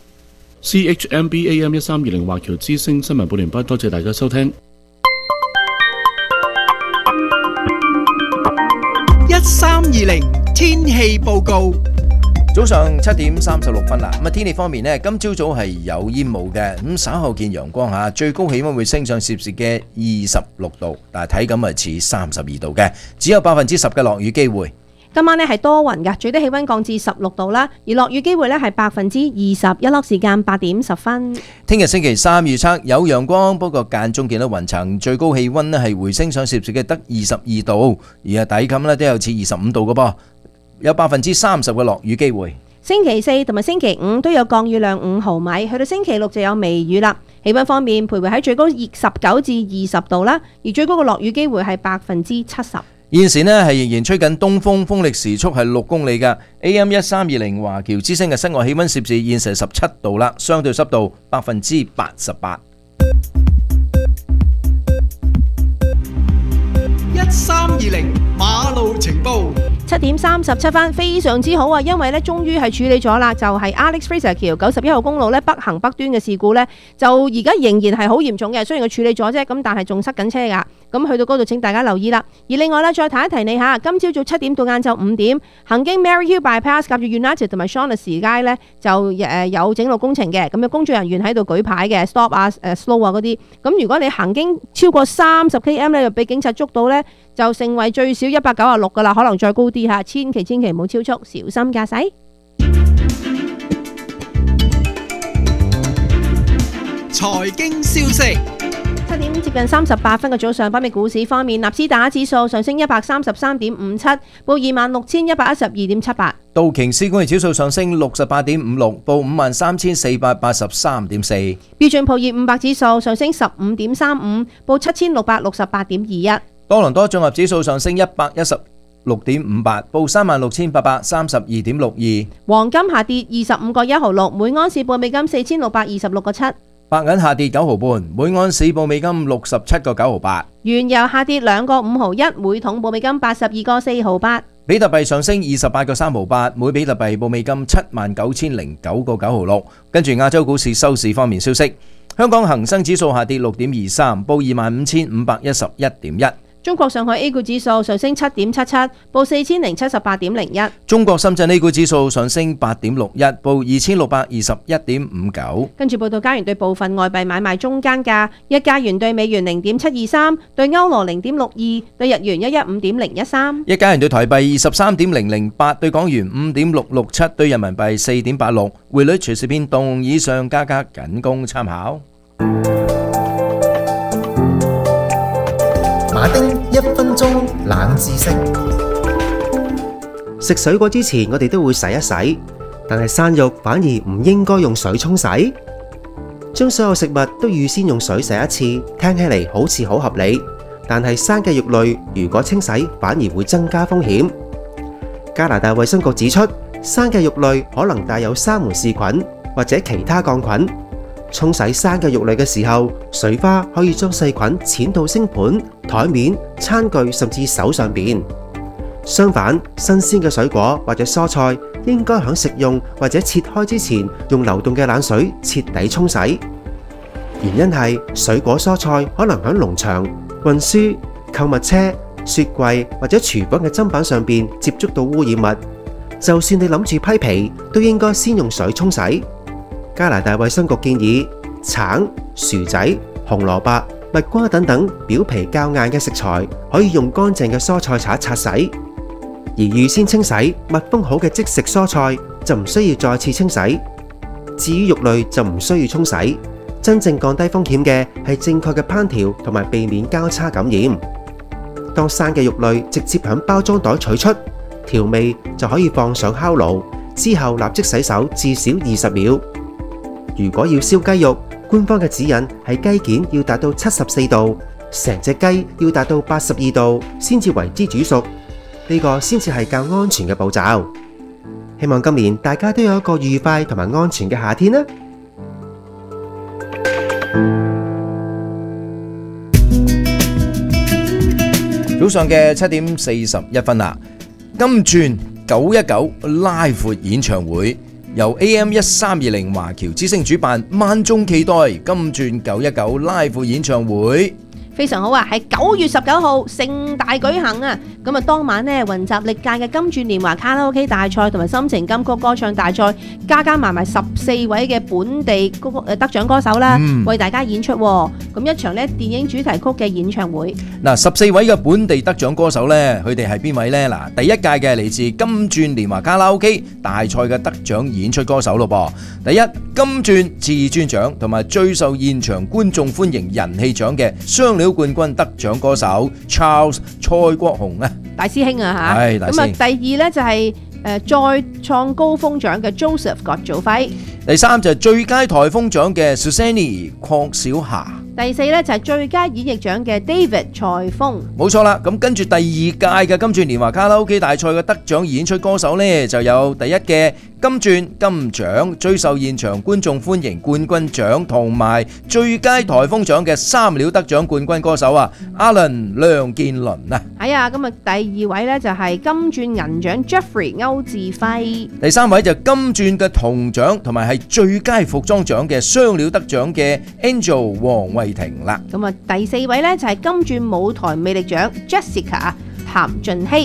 C H M B A M 一三二零華僑之聲新聞報完畢，多謝大家收聽。 一三二零天氣報告。 早上七點三十六分啦，咁啊天氣方面呢，今朝早係有煙霧嘅，咁稍後見陽光吓，最高氣溫會升上攝氏嘅二十六度，但係體感係似三十二度嘅，只有百分之十嘅落雨機會。 今晚呢係多雲㗎，最低氣溫降至十六度啦，而落雨機會呢係百分之二十，日落時間八點十分。 聽日星期三預測有陽光，不過間中見到雲層，最高氣溫呢係回升上攝氏嘅得二十二度，而啊體感呢都有似二十五度嘅噃。有百分之三十嘅落雨機會。 星期四同埋星期五都有降雨量五毫米，去到星期六就有微雨啦。氣溫方面，徘徊喺最高十九至二十度啦，而最高嘅落雨機會係百分之七十。 現時呢係仍然吹緊東風，風力時速係六公里㗎。A M 一三二零華僑之聲嘅室外氣溫攝氏現時十七度啦，相對濕度百分之八十八。 一三二零馬路情報。 七點三十七分，非常之好啊！因為咧，終於係處理咗啦，就係 Alex Fraser 橋九十一號公路咧北行北端嘅事故咧，就而家仍然係好嚴重嘅。雖然佢處理咗啫，咁但係仲塞緊車噶。咁去到嗰度，請大家留意啦。而另外咧，再提一提你嚇，今朝早七點到晏晝五點，行經 Maryhill Bypass 夾住 United 同埋 Shaughnessy 街咧，就誒有整路工程嘅，咁有工作人員喺度舉牌嘅 ，stop 啊、誒 slow 啊嗰啲。咁如果你行經超過三十 km 咧，就俾警察捉到咧，就成為最少一百九十六噶啦，可能再高啲嚇，千祈千祈唔好超速，小心駕駛。 財經消息。 七點接近三十八分嘅早上，北美股市方面，納斯達克指數上升一百三十三點五七，報二萬六千一百一十二點七八。 道瓊斯工業指數上升六十八點五六，報五萬三千四百八十三點四。 標準普爾五百指數上升十五點三五，報七千六百六十八點二一。 多倫多綜合指數上升一百一十六點五八，報三萬六千八百三十二點六二。 黃金下跌二十五個一毫六，每安士報美金四千六百二十六個七。 白銀下跌九毫半，每安士報美金六十七個九毫八。 原油下跌兩個五毫一，每桶報美金八十二個四毫八。 比特幣上升二十八個三毫八，每比特幣報美金七萬九千零九個九毫六。跟住亞洲股市收市方面消息，香港恒生指數下跌六點二三，報二萬五千五百一十一點一。 中國上海 A 股指數上升七點七七，報四千零七十八點零一。 中國深圳 A 股指數上升八點六一，報二千六百二十一點五九。 跟住報道加元對部分外幣買賣中間價：一加元對美元零點七二三，對歐羅零點六二，對日元一一五點零一三。 一加元對台幣二十三點零零八，對港元五點六六七，對人民幣四點八六。匯率隨時變動，以上價格僅供參考。 馬丁一分鐘冷知識。食水果之前，我哋都會洗一洗，但係生肉反而唔應該用水沖洗。將所有食物都預先用水洗一次，聽起嚟好似好合理，但係生嘅肉類如果清洗，反而會增加風險。加拿大衛生局指出，生嘅肉類可能帶有沙門氏菌或者其他桿菌。沖洗生嘅肉類嘅時候，水花可以將細菌濺到星盤、台面、餐具甚至手上邊。相反，新鮮嘅水果或者蔬菜應該喺食用或者切開之前，用流動嘅冷水徹底沖洗。原因係水果蔬菜可能喺農場、運輸、購物車、雪櫃或者廚房嘅砧板上邊接觸到污染物。就算你諗住批皮，都應該先用水沖洗。加拿大衛生局建議，橙、薯仔、紅蘿蔔、蜜瓜等等表皮較硬嘅食材，可以用乾淨嘅蔬菜刷擦洗；而預先清洗、密封好嘅即食蔬菜就唔需要再次清洗。至於肉類就唔需要沖洗。真正降低風險嘅係正確嘅烹調同埋避免交叉感染。當生嘅肉類直接響包裝袋取出，調味就可以放上烤爐，之後立即洗手至少二十秒。如果要燒雞肉，官方嘅指引係雞件要達到七十四度，成隻雞要達到八十二度，先至為之煮熟。呢個先至係較安全嘅步驟。希望今年大家都有一個愉快同埋安全嘅夏天啦！ 早上嘅七點四十一分啦，金鑽九一九拉闊演唱會。由 A M 一三二零華僑之聲主辦，萬眾期待金鑽九一九拉闊演唱會。 非常好啊，係九月十九號盛大舉行啊！咁啊，當晚呢，雲集歷屆嘅金鑽年華卡拉 OK 大賽同埋心情金曲歌唱大賽，加加埋埋十四位嘅本地歌誒得獎歌手啦，嗯、為大家演出。咁一場呢電影主題曲嘅演唱會。嗱，十四位嘅本地得獎歌手呢，佢哋係邊位呢？嗱，第一屆嘅嚟自金鑽年華卡拉 OK 大賽嘅得獎演出歌手咯噃。第一，金鑽至尊獎同埋最受現場觀眾歡迎人氣獎嘅雙料冠軍得獎歌手 Charles 蔡國雄啊，大師兄啊吓，咁啊第二呢就係誒再創高峰獎嘅 Joseph 郭祖輝，第三就係最佳台風獎嘅 Susanny 鄺小霞，第四呢就係最佳演繹獎嘅 David 蔡峰。冇錯啦，咁跟住第二屆嘅金鑽年華卡拉 OK 大賽嘅得獎演出歌手呢，就有第一嘅金鑽金獎最受現場觀眾歡迎冠軍獎同埋最佳台風獎嘅三料得獎冠軍歌手啊 Alan 梁建倫啊，係啊，咁啊第二位呢就係金鑽銀獎 Jeffrey 歐志輝，第三位就金鑽嘅銅獎同埋係最佳服裝獎嘅雙料得獎嘅 Angel 黃慧婷啦，咁啊第四位呢就係金鑽舞台魅力獎 Jessica 譚俊熙。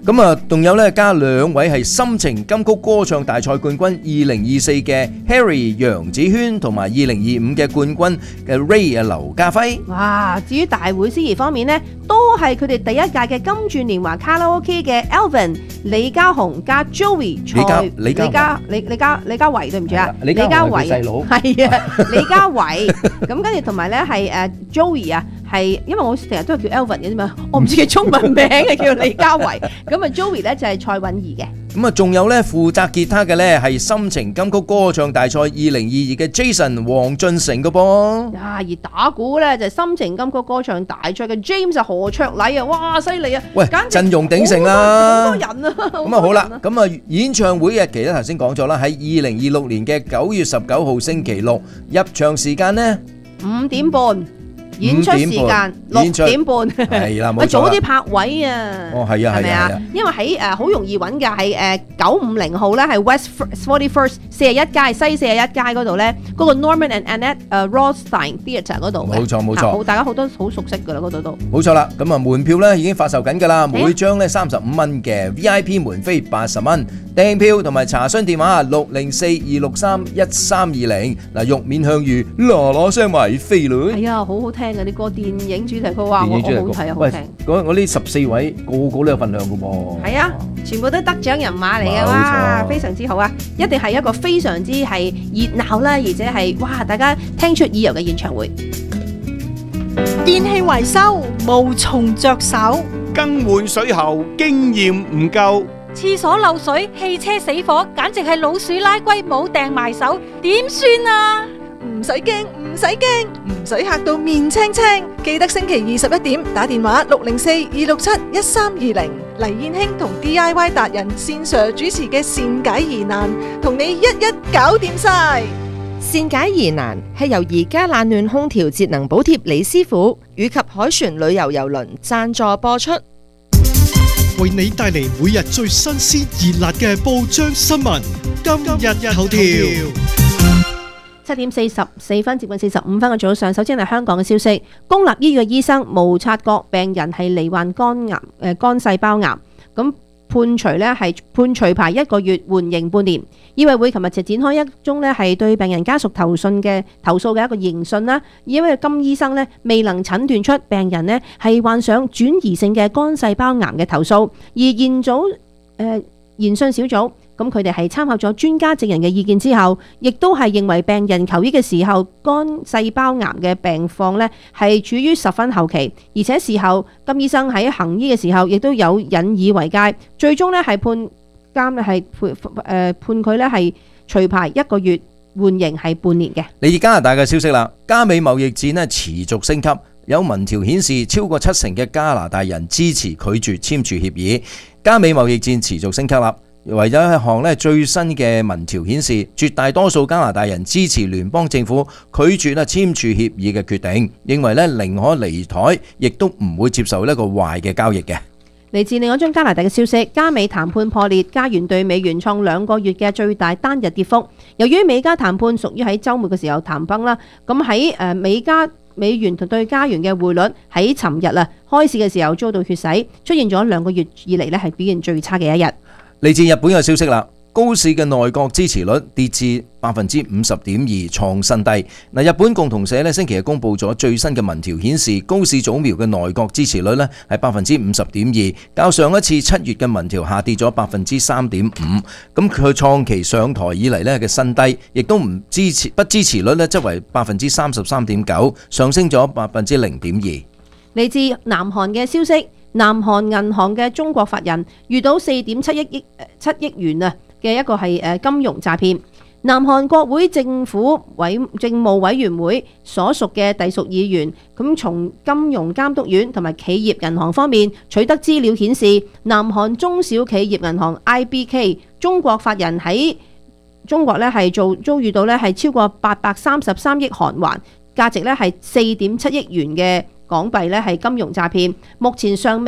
咁啊，仲有咧加兩位係心情金曲歌唱大賽冠軍二零二四嘅 Harry 楊子軒，同埋二零二五嘅冠軍嘅 Ray 啊劉家輝。 哇！至於大會司儀方面呢，都係佢哋第一屆嘅金鑽年華卡拉 OK 嘅 Alvin、李家雄加 Joey 蔡李家李李家李家維對唔住啊，李家維細佬係啊，李家維咁跟住同埋咧係誒 Joey 啊。係，因為我成日都係叫 Alvin 嘅啫嘛，我唔知佢中文名嘅叫李家維，咁啊 Joey 咧就係蔡允儀嘅。 咁啊，仲有咧負責吉他嘅咧係心情金曲歌唱大賽二零二二嘅 Jason 黃俊成嘅噃。 啊，而打鼓咧就係心情金曲歌唱大賽嘅 James 何卓禮啊，哇，犀利啊！ 喂，陣容鼎盛啦， 好多人啊！ 咁啊好啦，咁啊演唱會日期咧頭先講咗啦，喺二零二六年嘅九月十九號星期六，入場時間呢五點半。演出時間六點半， 係啦， 喂，早啲拍位啊！ 哦，係啊，係咪啊？ 因為喺誒好容易揾嘅係誒九五零號咧，係 West Forty First 四十一街西四十一街嗰度咧，嗰個 Norman and Annette 誒 Rothstein Theatre 嗰度。冇錯冇錯，好大家好多好熟悉㗎啦，嗰度都。 冇錯啦，咁啊門票咧已經發售緊㗎啦，每張咧三十五蚊嘅 V I P 門飛八十蚊，訂票同埋查詢電話六零四二六三一三二零。嗱，玉面香芋嗱嗱聲買飛女。係啊，好好聽。聽嗰啲歌，電影主題曲話我好睇啊，好聽。 我我呢十四位個個都有份量噶噃。 係啊，全部都得獎人馬嚟嘅，哇，非常之好啊！一定係一個非常之係熱鬧啦，而且係哇，大家聽出耳油嘅演唱會。 電器維修無從着手， 更換水喉經驗唔夠， 廁所漏水、汽車死火，簡直係老鼠拉龜冇掟埋手，點算啊？ 唔使驚，唔使驚，唔使嚇到面青青。記得星期二十一點打電話六零四二六七一三二零，黎燕卿同 D I Y 達人線上主持嘅善解疑難，同你一一搞掂晒。 善解疑難係由而家冷暖空調節能補貼李師傅以及海船旅遊郵輪贊助播出， 為你帶嚟每日最新鮮熱辣嘅報章新聞。今日頭條。 七點四十四分，接近四十五分嘅早上，首先係香港嘅消息。公立醫院嘅醫生無察覺病人係罹患肝癌，誒肝細胞癌，咁判除呢係判除牌一個月，緩刑半年。醫委會琴日就展開一宗呢係對病人家屬投訴嘅投訴嘅一個研訊啦。因為金醫生呢未能診斷出病人呢係患上轉移性嘅肝細胞癌嘅投訴，而現組誒研訊小組。咁佢哋係參考咗專家證人嘅意見之後，亦都係認為病人求醫嘅時候，肝細胞癌嘅病況呢係處於十分後期，而且事後金醫生喺行醫嘅時候，亦都有引以為戒，最終呢係判監係判誒判佢呢係除牌一個月，緩刑係半年嘅。嚟自加拿大嘅消息啦，加美貿易戰呢持續升級，有民調顯示超過七成嘅加拿大人支持拒絕簽署協議，加美貿易戰持續升級啦。為咗一項咧最新嘅民調顯示，絕大多數加拿大人支持聯邦政府拒絕啊簽署協議嘅決定，認為咧寧可離台，亦都唔會接受呢個壞嘅交易嘅。嚟自另一宗加拿大嘅消息，加美談判破裂，加元對美元創兩個月嘅最大單日跌幅。由於美加談判屬於喺週末嘅時候談崩啦，咁喺誒美加美元同對加元嘅匯率喺尋日啊開市嘅時候遭到血洗，出現咗兩個月以嚟咧係表現最差嘅一日。嚟自日本嘅消息啦，高市嘅內閣支持率跌至百分之五十點二，創新低。嗱，日本共同社咧星期日公布咗最新嘅民調顯示，高市早苗嘅內閣支持率咧係百分之五十點二，較上一次七月嘅民調下跌咗百分之三點五。咁佢創其上台以嚟咧嘅新低，亦都唔支持不支持率咧則為百分之三十三點九，上升咗百分之零點二。嚟自南韓嘅消息。南韓銀行嘅中國法人遇到四點七億億七億元啊嘅一個係誒金融詐騙。南韓國會政府委政務委員會所屬嘅隸屬議員，咁從金融監督院同埋企業銀行方面取得資料顯示，南韓中小企業銀行 I B K 中國法人喺中國咧係做遭遇到咧係超過八百三十三億韓元，價值咧係四點七億元嘅港幣咧係金融詐騙，目前尚未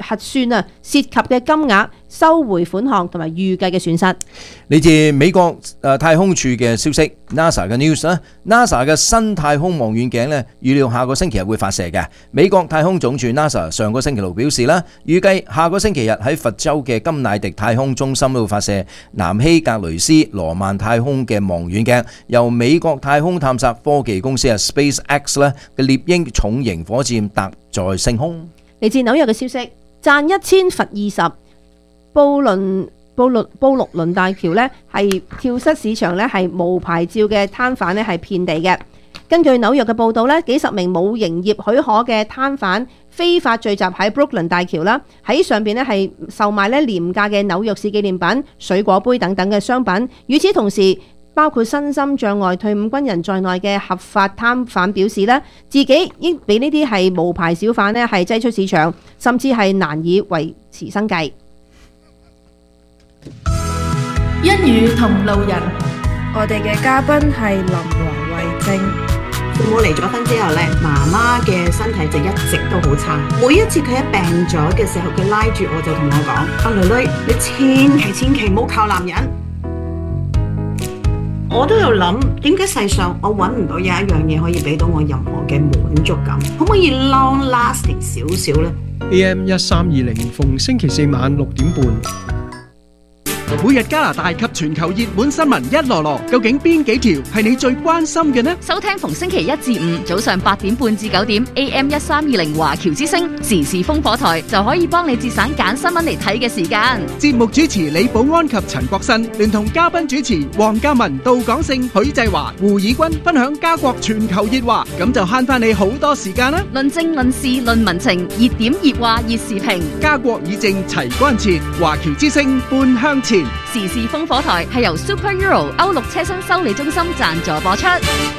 核算啊涉及嘅金額、收回款項同埋預計嘅損失。 嚟自美國誒太空處嘅消息 ，NASA 嘅 news 啦 ，NASA 嘅新太空望遠鏡咧預料下個星期日會發射嘅。美國太空總署 NASA 上個星期六表示啦，預計下個星期日喺佛州嘅甘迺迪太空中心會發射南希格雷斯羅曼太空嘅望遠鏡，由美國太空探索科技公司啊 SpaceX 咧嘅獵鷹重型火箭搭載升空。 嚟自紐約嘅消息，賺一千罰二十，布倫布律布陸倫大橋呢係跳蚤市場呢係無牌照嘅攤販呢係遍地嘅。根據紐約嘅報道呢，幾十名冇營業許可嘅攤販非法聚集喺布魯倫大橋啦，喺上邊呢係售賣呢廉價嘅紐約市紀念品、水果杯等等嘅商品。與此同時，包括身心障礙退伍軍人在內嘅合法攤販表示呢，自己已俾呢啲係無牌小販呢係擠出市場，甚至係難以維持生計。 一語同路人，我哋嘅嘉賓係林黃慧貞。 父母離咗婚之後咧，媽媽嘅身體就一直都好差。每一次佢一病咗嘅時候，佢拉住我就同我講：阿女女，你千祈千祈唔好靠男人。我都有諗，點解世上我揾唔到有一樣嘢可以俾到我任何嘅滿足感？可唔可以 long lasting 少少呢？ A M 一三二零逢星期四晚六點半。 每日加拿大及全球熱門新聞一籮籮，究竟邊幾條係你最關心嘅呢？ 收聽逢星期一至五早上八點半至九點 A M 一三二零華僑之聲時事烽火台，就可以幫你節省揀新聞嚟睇嘅時間。 節目主持李寶安及陳國新，聯同嘉賓主持黃嘉文、杜廣勝、許濟華、胡以軍分享家國全球熱話，咁就慳翻你好多時間啦！ 論政論事論民情，熱點熱話熱時評， 家國以正齊關切，華僑之聲半向前。 時事烽火台係由 Super Euro 歐陸車身修理中心贊助播出。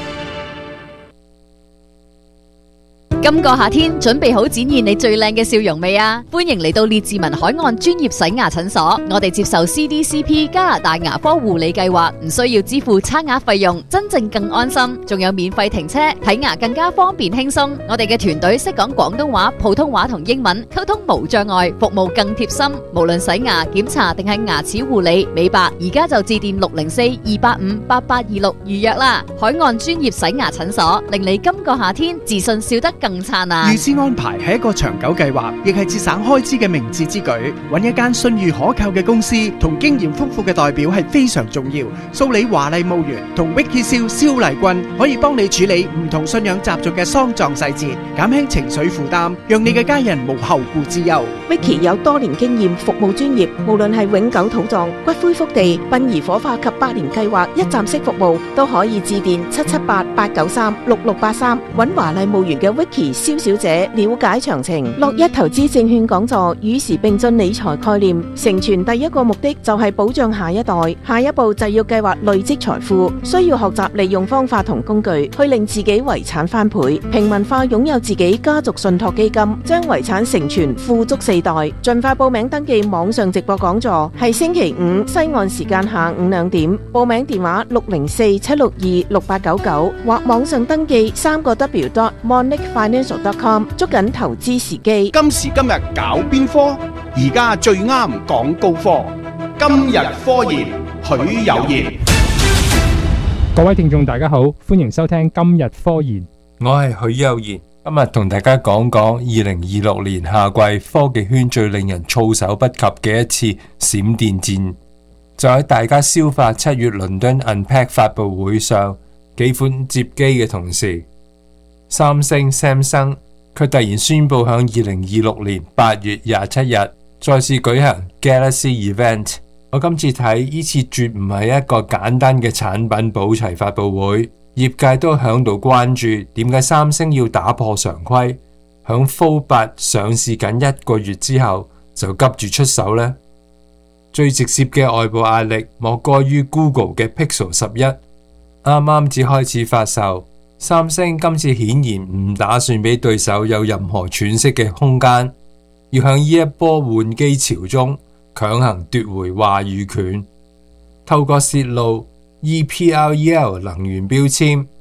今個夏天準備好展現你最靚嘅笑容未啊？歡迎嚟到列治文海岸專業洗牙診所，我哋接受 C D C P 加拿大牙科護理計劃，唔需要支付差額費用，真正更安心，仲有免費停車，睇牙更加方便輕鬆。我哋嘅團隊識講廣東話、普通話同英文，溝通無障礙，服務更貼心。無論洗牙、檢查定係牙齒護理、美白，而家就致電六零四二八五八八二六預約啦。海岸專業洗牙診所，令你今個夏天自信笑得更預先安排係一個長久計劃，亦係節省開支嘅明智之舉。揾一間信譽可靠嘅公司同經驗豐富嘅代表係非常重要。蘇里華麗墓園同 Vicky 蕭蕭麗君可以幫你處理唔同信仰習俗嘅喪葬細節，減輕情緒負擔，讓你嘅家人無後顧之憂。 Vicky 有多年經驗，服務專業，無論係永久土葬、骨灰福地、殯儀火化及百年計劃一站式服務，都可以致電七七八八九三六六八三，揾華麗墓園嘅 Vicky 蕭小姐了解詳情。樂一投資證券講座與時並進理財概念，成全第一個目的就係保障下一代，下一步就要計劃累積財富，需要學習利用方法同工具去令自己遺產翻倍，平民化擁有自己家族信託基金，將遺產承傳富足四代。盡快報名登記網上直播講座，係星期五西岸時間下午兩點，報名電話六零四七六二六八九九或網上登記三個 W dot monic financial dot com， 捉緊投資時機。 今時今日搞邊科？而家最啱講高科。今日科研，許有賢。 各位聽眾大家好，歡迎收聽今日科研。 我係許有賢，今日同大家講講二零二六年夏季科技圈最令人措手不及嘅一次閃電戰。就喺大家消化七月倫敦 Unpack 發佈會上幾款接機嘅同時，三星 Samsung 佢突然宣布響二零二六年八月廿七日再次舉行 Galaxy Event。我今次睇呢次絕唔係一個簡單嘅產品補齊發佈會，業界都響度關注點解三星要打破常規，響 Fold 八上市僅一個月之後就急住出手呢？最直接嘅外部壓力莫過於 Google 嘅 Pixel 十一，啱啱至開始發售，三星今次顯然唔打算俾對手有任何喘息嘅空間，要響呢一波換機潮中強行奪回話語權，透過泄露 E P R E L 能源標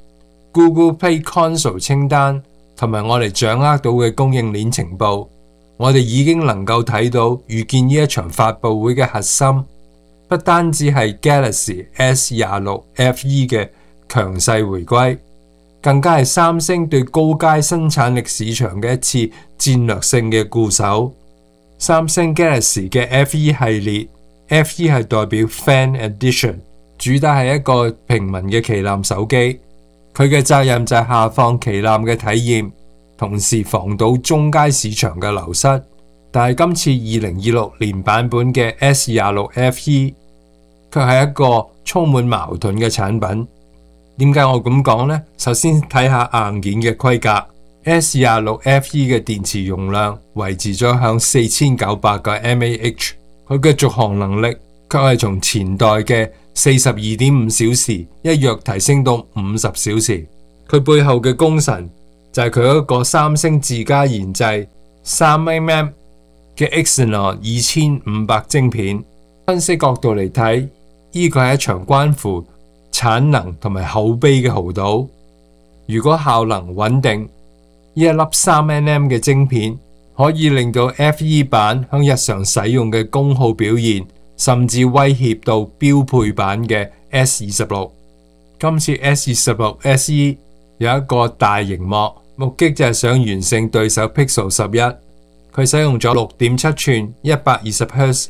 籤、Google Play Console 清單同埋我哋掌握到嘅供應鏈情報， 我哋已經能夠睇到預見呢一場發佈會嘅核心，不單止係 Galaxy S 廿六 F E 嘅強勢回歸，更加係三星對高階生產力市場嘅一次戰略性嘅固守。三星 Galaxy 嘅 F E 系列 ，F E 係代表 Fan Edition， 主打係一個平民嘅旗艦手機，佢嘅責任就係下放旗艦嘅體驗，同時防堵中階市場嘅流失。但係今次二零二六年版本嘅 S 廿六 F E 卻係一個充滿矛盾嘅產品。點解我咁講呢？首先睇下硬件嘅規格 ，S 廿六 F E 嘅電池容量維持咗向四千九百個 mAh， 佢嘅續航能力卻係從前代嘅四十二點五小時一躍提升到五十小時。佢背後嘅功臣就係佢一個三星自家研製三 nanometer 嘅 Exynos 二千五百晶片。分析角度嚟睇，呢個係一場關乎產能同埋口碑嘅豪賭。如果效能穩定，呢一粒三 nanometer 嘅晶片可以令到 F E 版向日常使用嘅功耗表現，甚至威脅到標配版嘅 S 二十六。今次 S 二十六 S E 有一個大螢幕，目的就係想完勝對手 Pixel 十一。佢使用咗六點七寸一百二十赫茲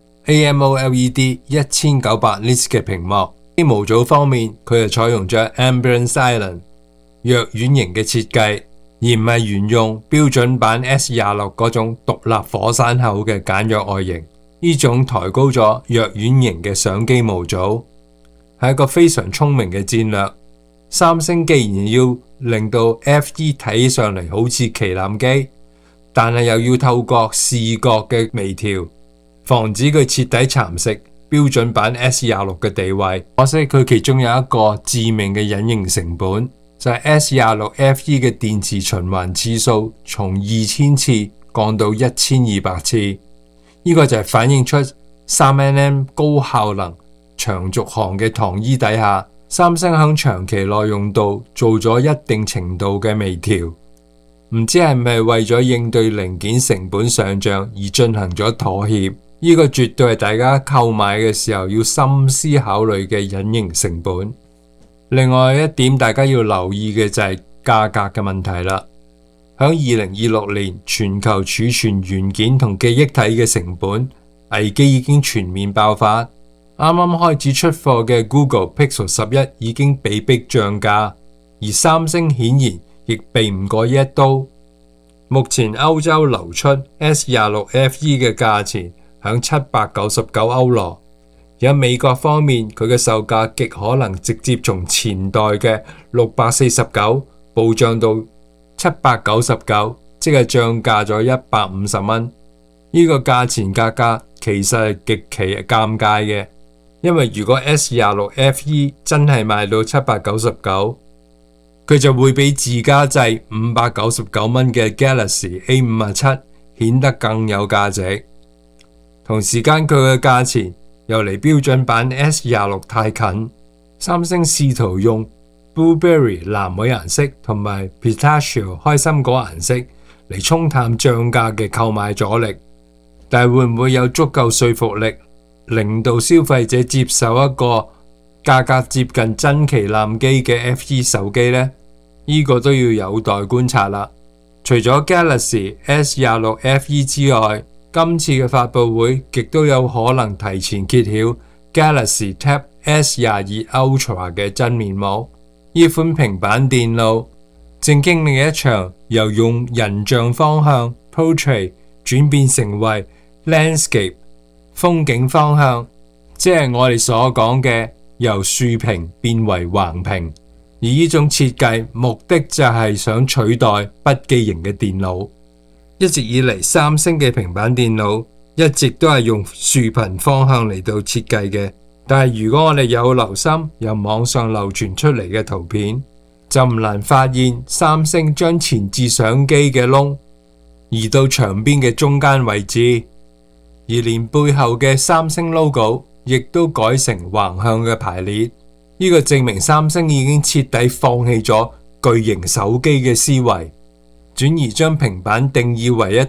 A M O L E D 一千九百 nits 嘅屏幕。喺模組方面，佢係採用咗 Ambient Silent 藥丸型嘅設計，而唔係沿用標準版 S 廿六嗰種獨立火山口嘅簡約外形。呢種抬高咗藥丸型嘅相機模組，係一個非常聰明嘅戰略。三星既然要令到 F E 睇上嚟好似旗艦機，但係又要透過視覺嘅微調，防止佢徹底蠶食標準版 S 廿六嘅地位。可惜佢其中有一個致命嘅隱形成本，就係 S 廿六 F E 嘅電池循環次數從二千次降到一千二百次。呢、這個就係反映出三 nanometer 高效能長續航嘅糖衣底下，三星響長期耐用度做咗一定程度嘅微調。唔知係咪為咗應對零件成本上漲而進行咗妥協？呢個絕對係大家購買嘅時候要深思考慮嘅隱形成本。另外一點大家要留意嘅就係價格嘅問題啦。響二零二六年，全球儲存元件同記憶體嘅成本危機已經全面爆發。啱啱開始出貨嘅 Google Pixel 十一已經被逼漲價，而三星顯然亦避唔過呢一刀。目前歐洲流出 S 廿六 F E 嘅價錢響七百九十九歐羅，而喺美國方面，佢嘅售價極可能直接從前代嘅六百四十九暴漲到七百九十九，即係漲價咗一百五十蚊。呢個價錢價格其實係極其尷尬嘅，因為如果 S 廿六 F E 真係賣到七百九十九，佢就會比自家製五百九十九蚊嘅 Galaxy A 五十七顯得更有價值。同時間佢嘅價錢又離標準版 S 廿六太近，三星試圖用 Blueberry 藍莓顏色同埋 Pistachio 開心果顏色嚟沖淡漲價嘅購買阻力，但係會唔會有足夠說服力令到消費者接受一個價格接近真旗艦機嘅 F E 手機呢？呢、這個都要有待觀察啦。除咗 Galaxy S 廿六 F E 之外，今次嘅發佈會亦都有可能提前揭曉 Galaxy Tab S 廿二 Ultra 嘅真面目。呢款平板電腦正經歷一場由用人像方向 Portrait 轉變成為 Landscape 風景方向，即係我哋所講嘅由豎屏變為橫屏。而呢種設計目的就係想取代筆記型嘅電腦。一直以嚟，三星嘅平板電腦一直都係用豎屏方向嚟到設計嘅。但係如果我哋有留心由網上流傳出嚟嘅圖片，就唔難發現三星將前置相機嘅窿移到牆邊嘅中間位置，而連背後嘅三星 logo 亦都改成橫向嘅排列。呢個證明三星已經徹底放棄咗巨型手機嘅思維，轉而將平板定義為一台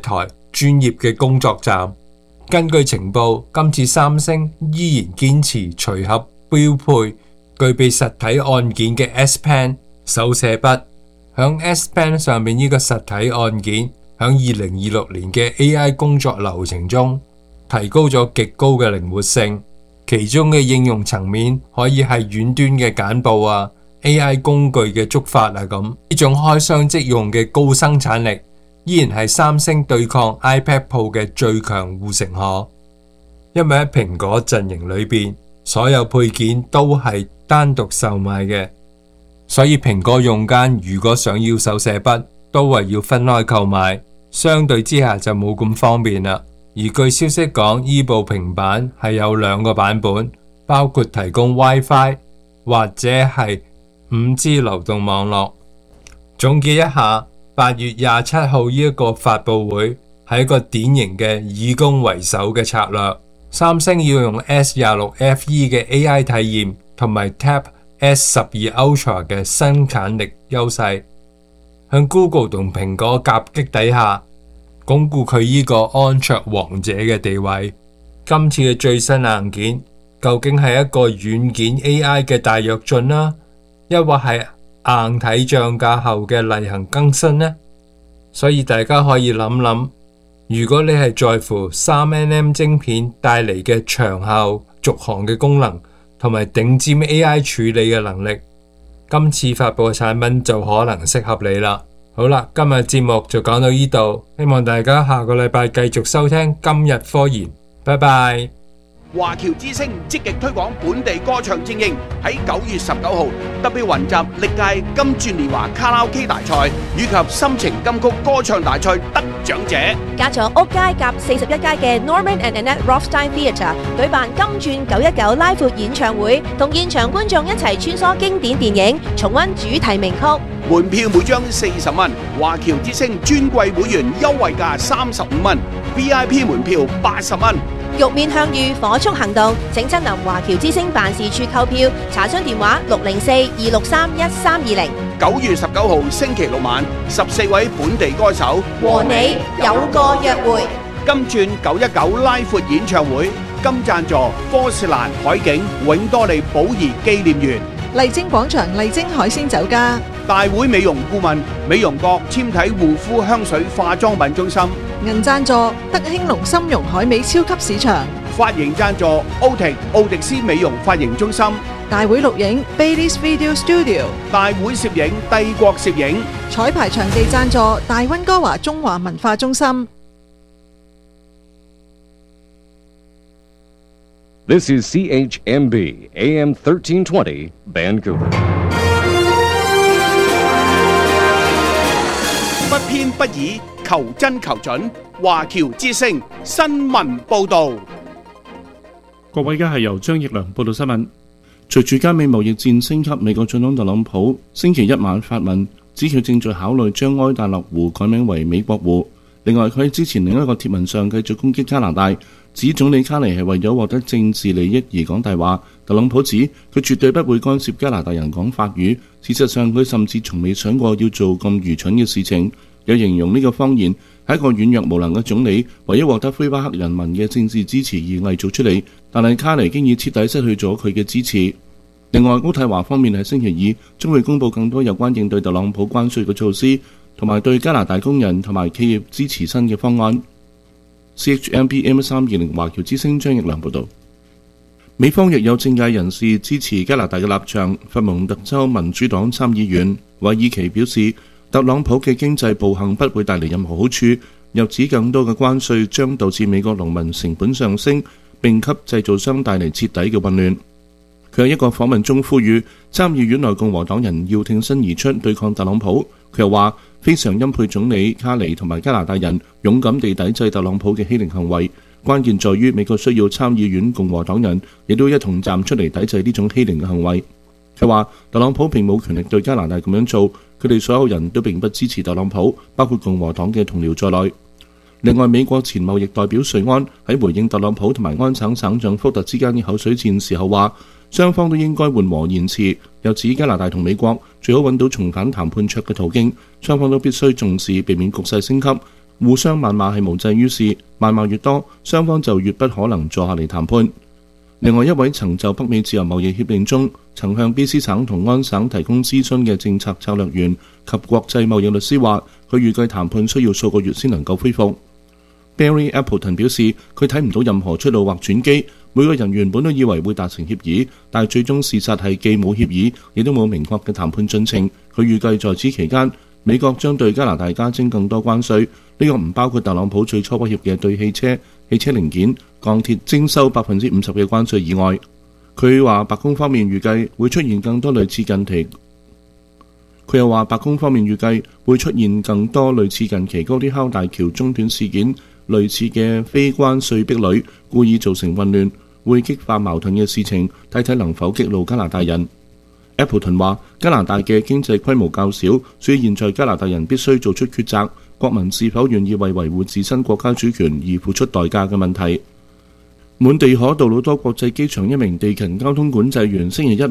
專業嘅工作站。根據情報，今次三星依然堅持隨盒標配具備實體按鍵嘅 S Pen 手寫筆。響 S Pen 上面呢個實體按鍵，響二零二六年嘅 A I 工作流程中提高咗極高嘅靈活性。其中嘅應用層面可以係遠端嘅簡報啊、A I 工具嘅觸發啊咁。呢種開箱即用嘅高生產力，依然係三星對抗 iPad Pro 嘅最強護城河。因為喺蘋果陣營裏邊，所有配件都係單獨售賣嘅，所以蘋果用家如果想要手寫筆，都係要分開購買，相對之下就冇咁方便啦。而據消息講，呢部平板係有兩個版本，包括提供 WiFi 或者係五 G 流動網絡。總結一下，八月廿七號呢一個發佈會係一個典型嘅以攻為守嘅策略。三星要用 S 廿六 F E 嘅 A I 體驗同埋 Tab S 十二 Ultra 嘅生產力優勢，向 Google 同蘋果夾擊底下，鞏固佢呢個安卓王者嘅地位。今次嘅最新硬件究竟係一個軟件 A I 嘅大躍進啦，抑或係硬體漲價後嘅例行更新呢？所以大家可以諗諗，如果你係在乎三 nm 晶片帶嚟嘅長效續航嘅功能同埋頂尖 A I 處理嘅能力，今次發佈嘅產品就可能適合你啦。好啦，今日節目就講到呢度，希望大家下個禮拜繼續收聽今日科研，拜拜。 華僑之聲積極推廣本地歌唱精英，喺九月十九號特別雲集歷屆金鑽年華卡拉 OK 大賽以及深情金曲歌唱大賽得獎者， 加咗屋街夾四十一街嘅 Norman and Annette Rothstein Theatre 舉辦金鑽九一九拉闊演唱會，同現場觀眾一齊穿梭經典電影，重溫主題名曲。 門票每張四十蚊，華僑之聲尊貴會員優惠價三十五蚊 ，V I P 門票八十蚊。 玉面向隅火速行動，請親臨華僑之聲辦事處購票，查詢電話六零四二六三一三二零。 九月十九號星期六晚，十四位本地歌手和你有個約會。 金鑽九一九拉闊演唱會，金贊助科士蘭海景永多利寶儀紀念園。 麗晶廣場麗晶海鮮酒家， 大會美容顧問美容閣纖體護膚香水化妝品中心， 銀贊助德興隆參茸海味超級市場， 髮型贊助奧迪奧迪斯美容髮型中心， 大會錄影 Baileys Video Studio， 大會攝影帝國攝影， 彩排場地贊助大溫哥華中華文化中心。 This is C H M B A M thirteen twenty Vancouver。 不偏不倚，求真求準。華僑之聲新聞報導。 各位，而家係由張奕良報道新聞。隨住加美貿易戰升級，美國總統特朗普星期一晚發文，指佢正在考慮將埃達勒湖改名為美國湖。另外，佢喺之前另一個貼文上繼續攻擊加拿大，指總理卡尼係為咗獲得政治利益而講大話。特朗普指佢絕對不會干涉加拿大人講法語，事實上佢甚至從未想過要做咁愚蠢嘅事情。有形容呢個謊言係一個軟弱無能嘅總理為咗獲得魁北克人民嘅政治支持而偽造出嚟，但係卡尼經已徹底失去咗佢嘅支持。另外，渥太華方面喺星期二將會公布更多有關應對特朗普關稅嘅措施，同埋對加拿大工人同埋企業支持新嘅方案。C H M B M 三二零華僑之聲張奕良報導。美方亦有政界人士支持加拿大嘅立場。佛蒙特州民主黨參議員韋爾奇表示，特朗普嘅經濟暴行不會帶嚟任何好處，又指更多嘅關稅將導致美國農民成本上升，並給製造商帶嚟徹底嘅混亂。佢喺一個訪問中呼籲參議院內共和黨人要挺身而出對抗特朗普。佢又話非常欽佩總理卡尼同埋加拿大人勇敢地抵制特朗普嘅欺凌行為，關鍵在於美國需要參議院共和黨人亦都一同站出嚟抵制呢種欺凌嘅行為。佢話特朗普並冇權力對加拿大咁樣做，佢哋所有人都並不支持特朗普，包括共和黨嘅同僚在內。另外，美國前貿易代表瑞安喺回應特朗普同埋安省省長福特之間嘅口水戰時候話，雙方都應該緩和言辭，又指加拿大同美國最好揾到重返談判桌嘅途徑，雙方都必須重視避免局勢升級， 互相謾罵係無濟於事，謾罵越多，雙方就越不可能坐下嚟談判。另外一位曾就北美自由貿易協定中曾向 B C 省同安省提供諮詢嘅政策策略員及國際貿易律師話，佢預計談判需要數個月先能夠恢復。Barry Appleton 表示，佢睇唔到任何出路或轉機。每個人原本都以為會達成協議，但係最終事實係既冇協議，亦都冇明確嘅談判進程。佢預計在此期間，美國將對加拿大加徵更多關稅，呢、這個唔包括特朗普最初威脅嘅對汽車、汽車零件、鋼鐵徵收百分之五十嘅關稅以外。佢話白宮方面預計會出現更多類似近期，佢又話白宮方面預計會出現更多類似近期高鐵敲大橋中斷事件類似嘅非關稅壁壘，故意造成混亂，會激化矛盾嘅事情，睇睇能否激怒加拿大人。Appleton 話加拿大嘅經濟規模較小，所以現在加拿大人必須做出抉擇，國民是否願意為維護自身國家主權而付出代價嘅問題。滿地可杜魯多國際機場一名地勤交通管制員星期一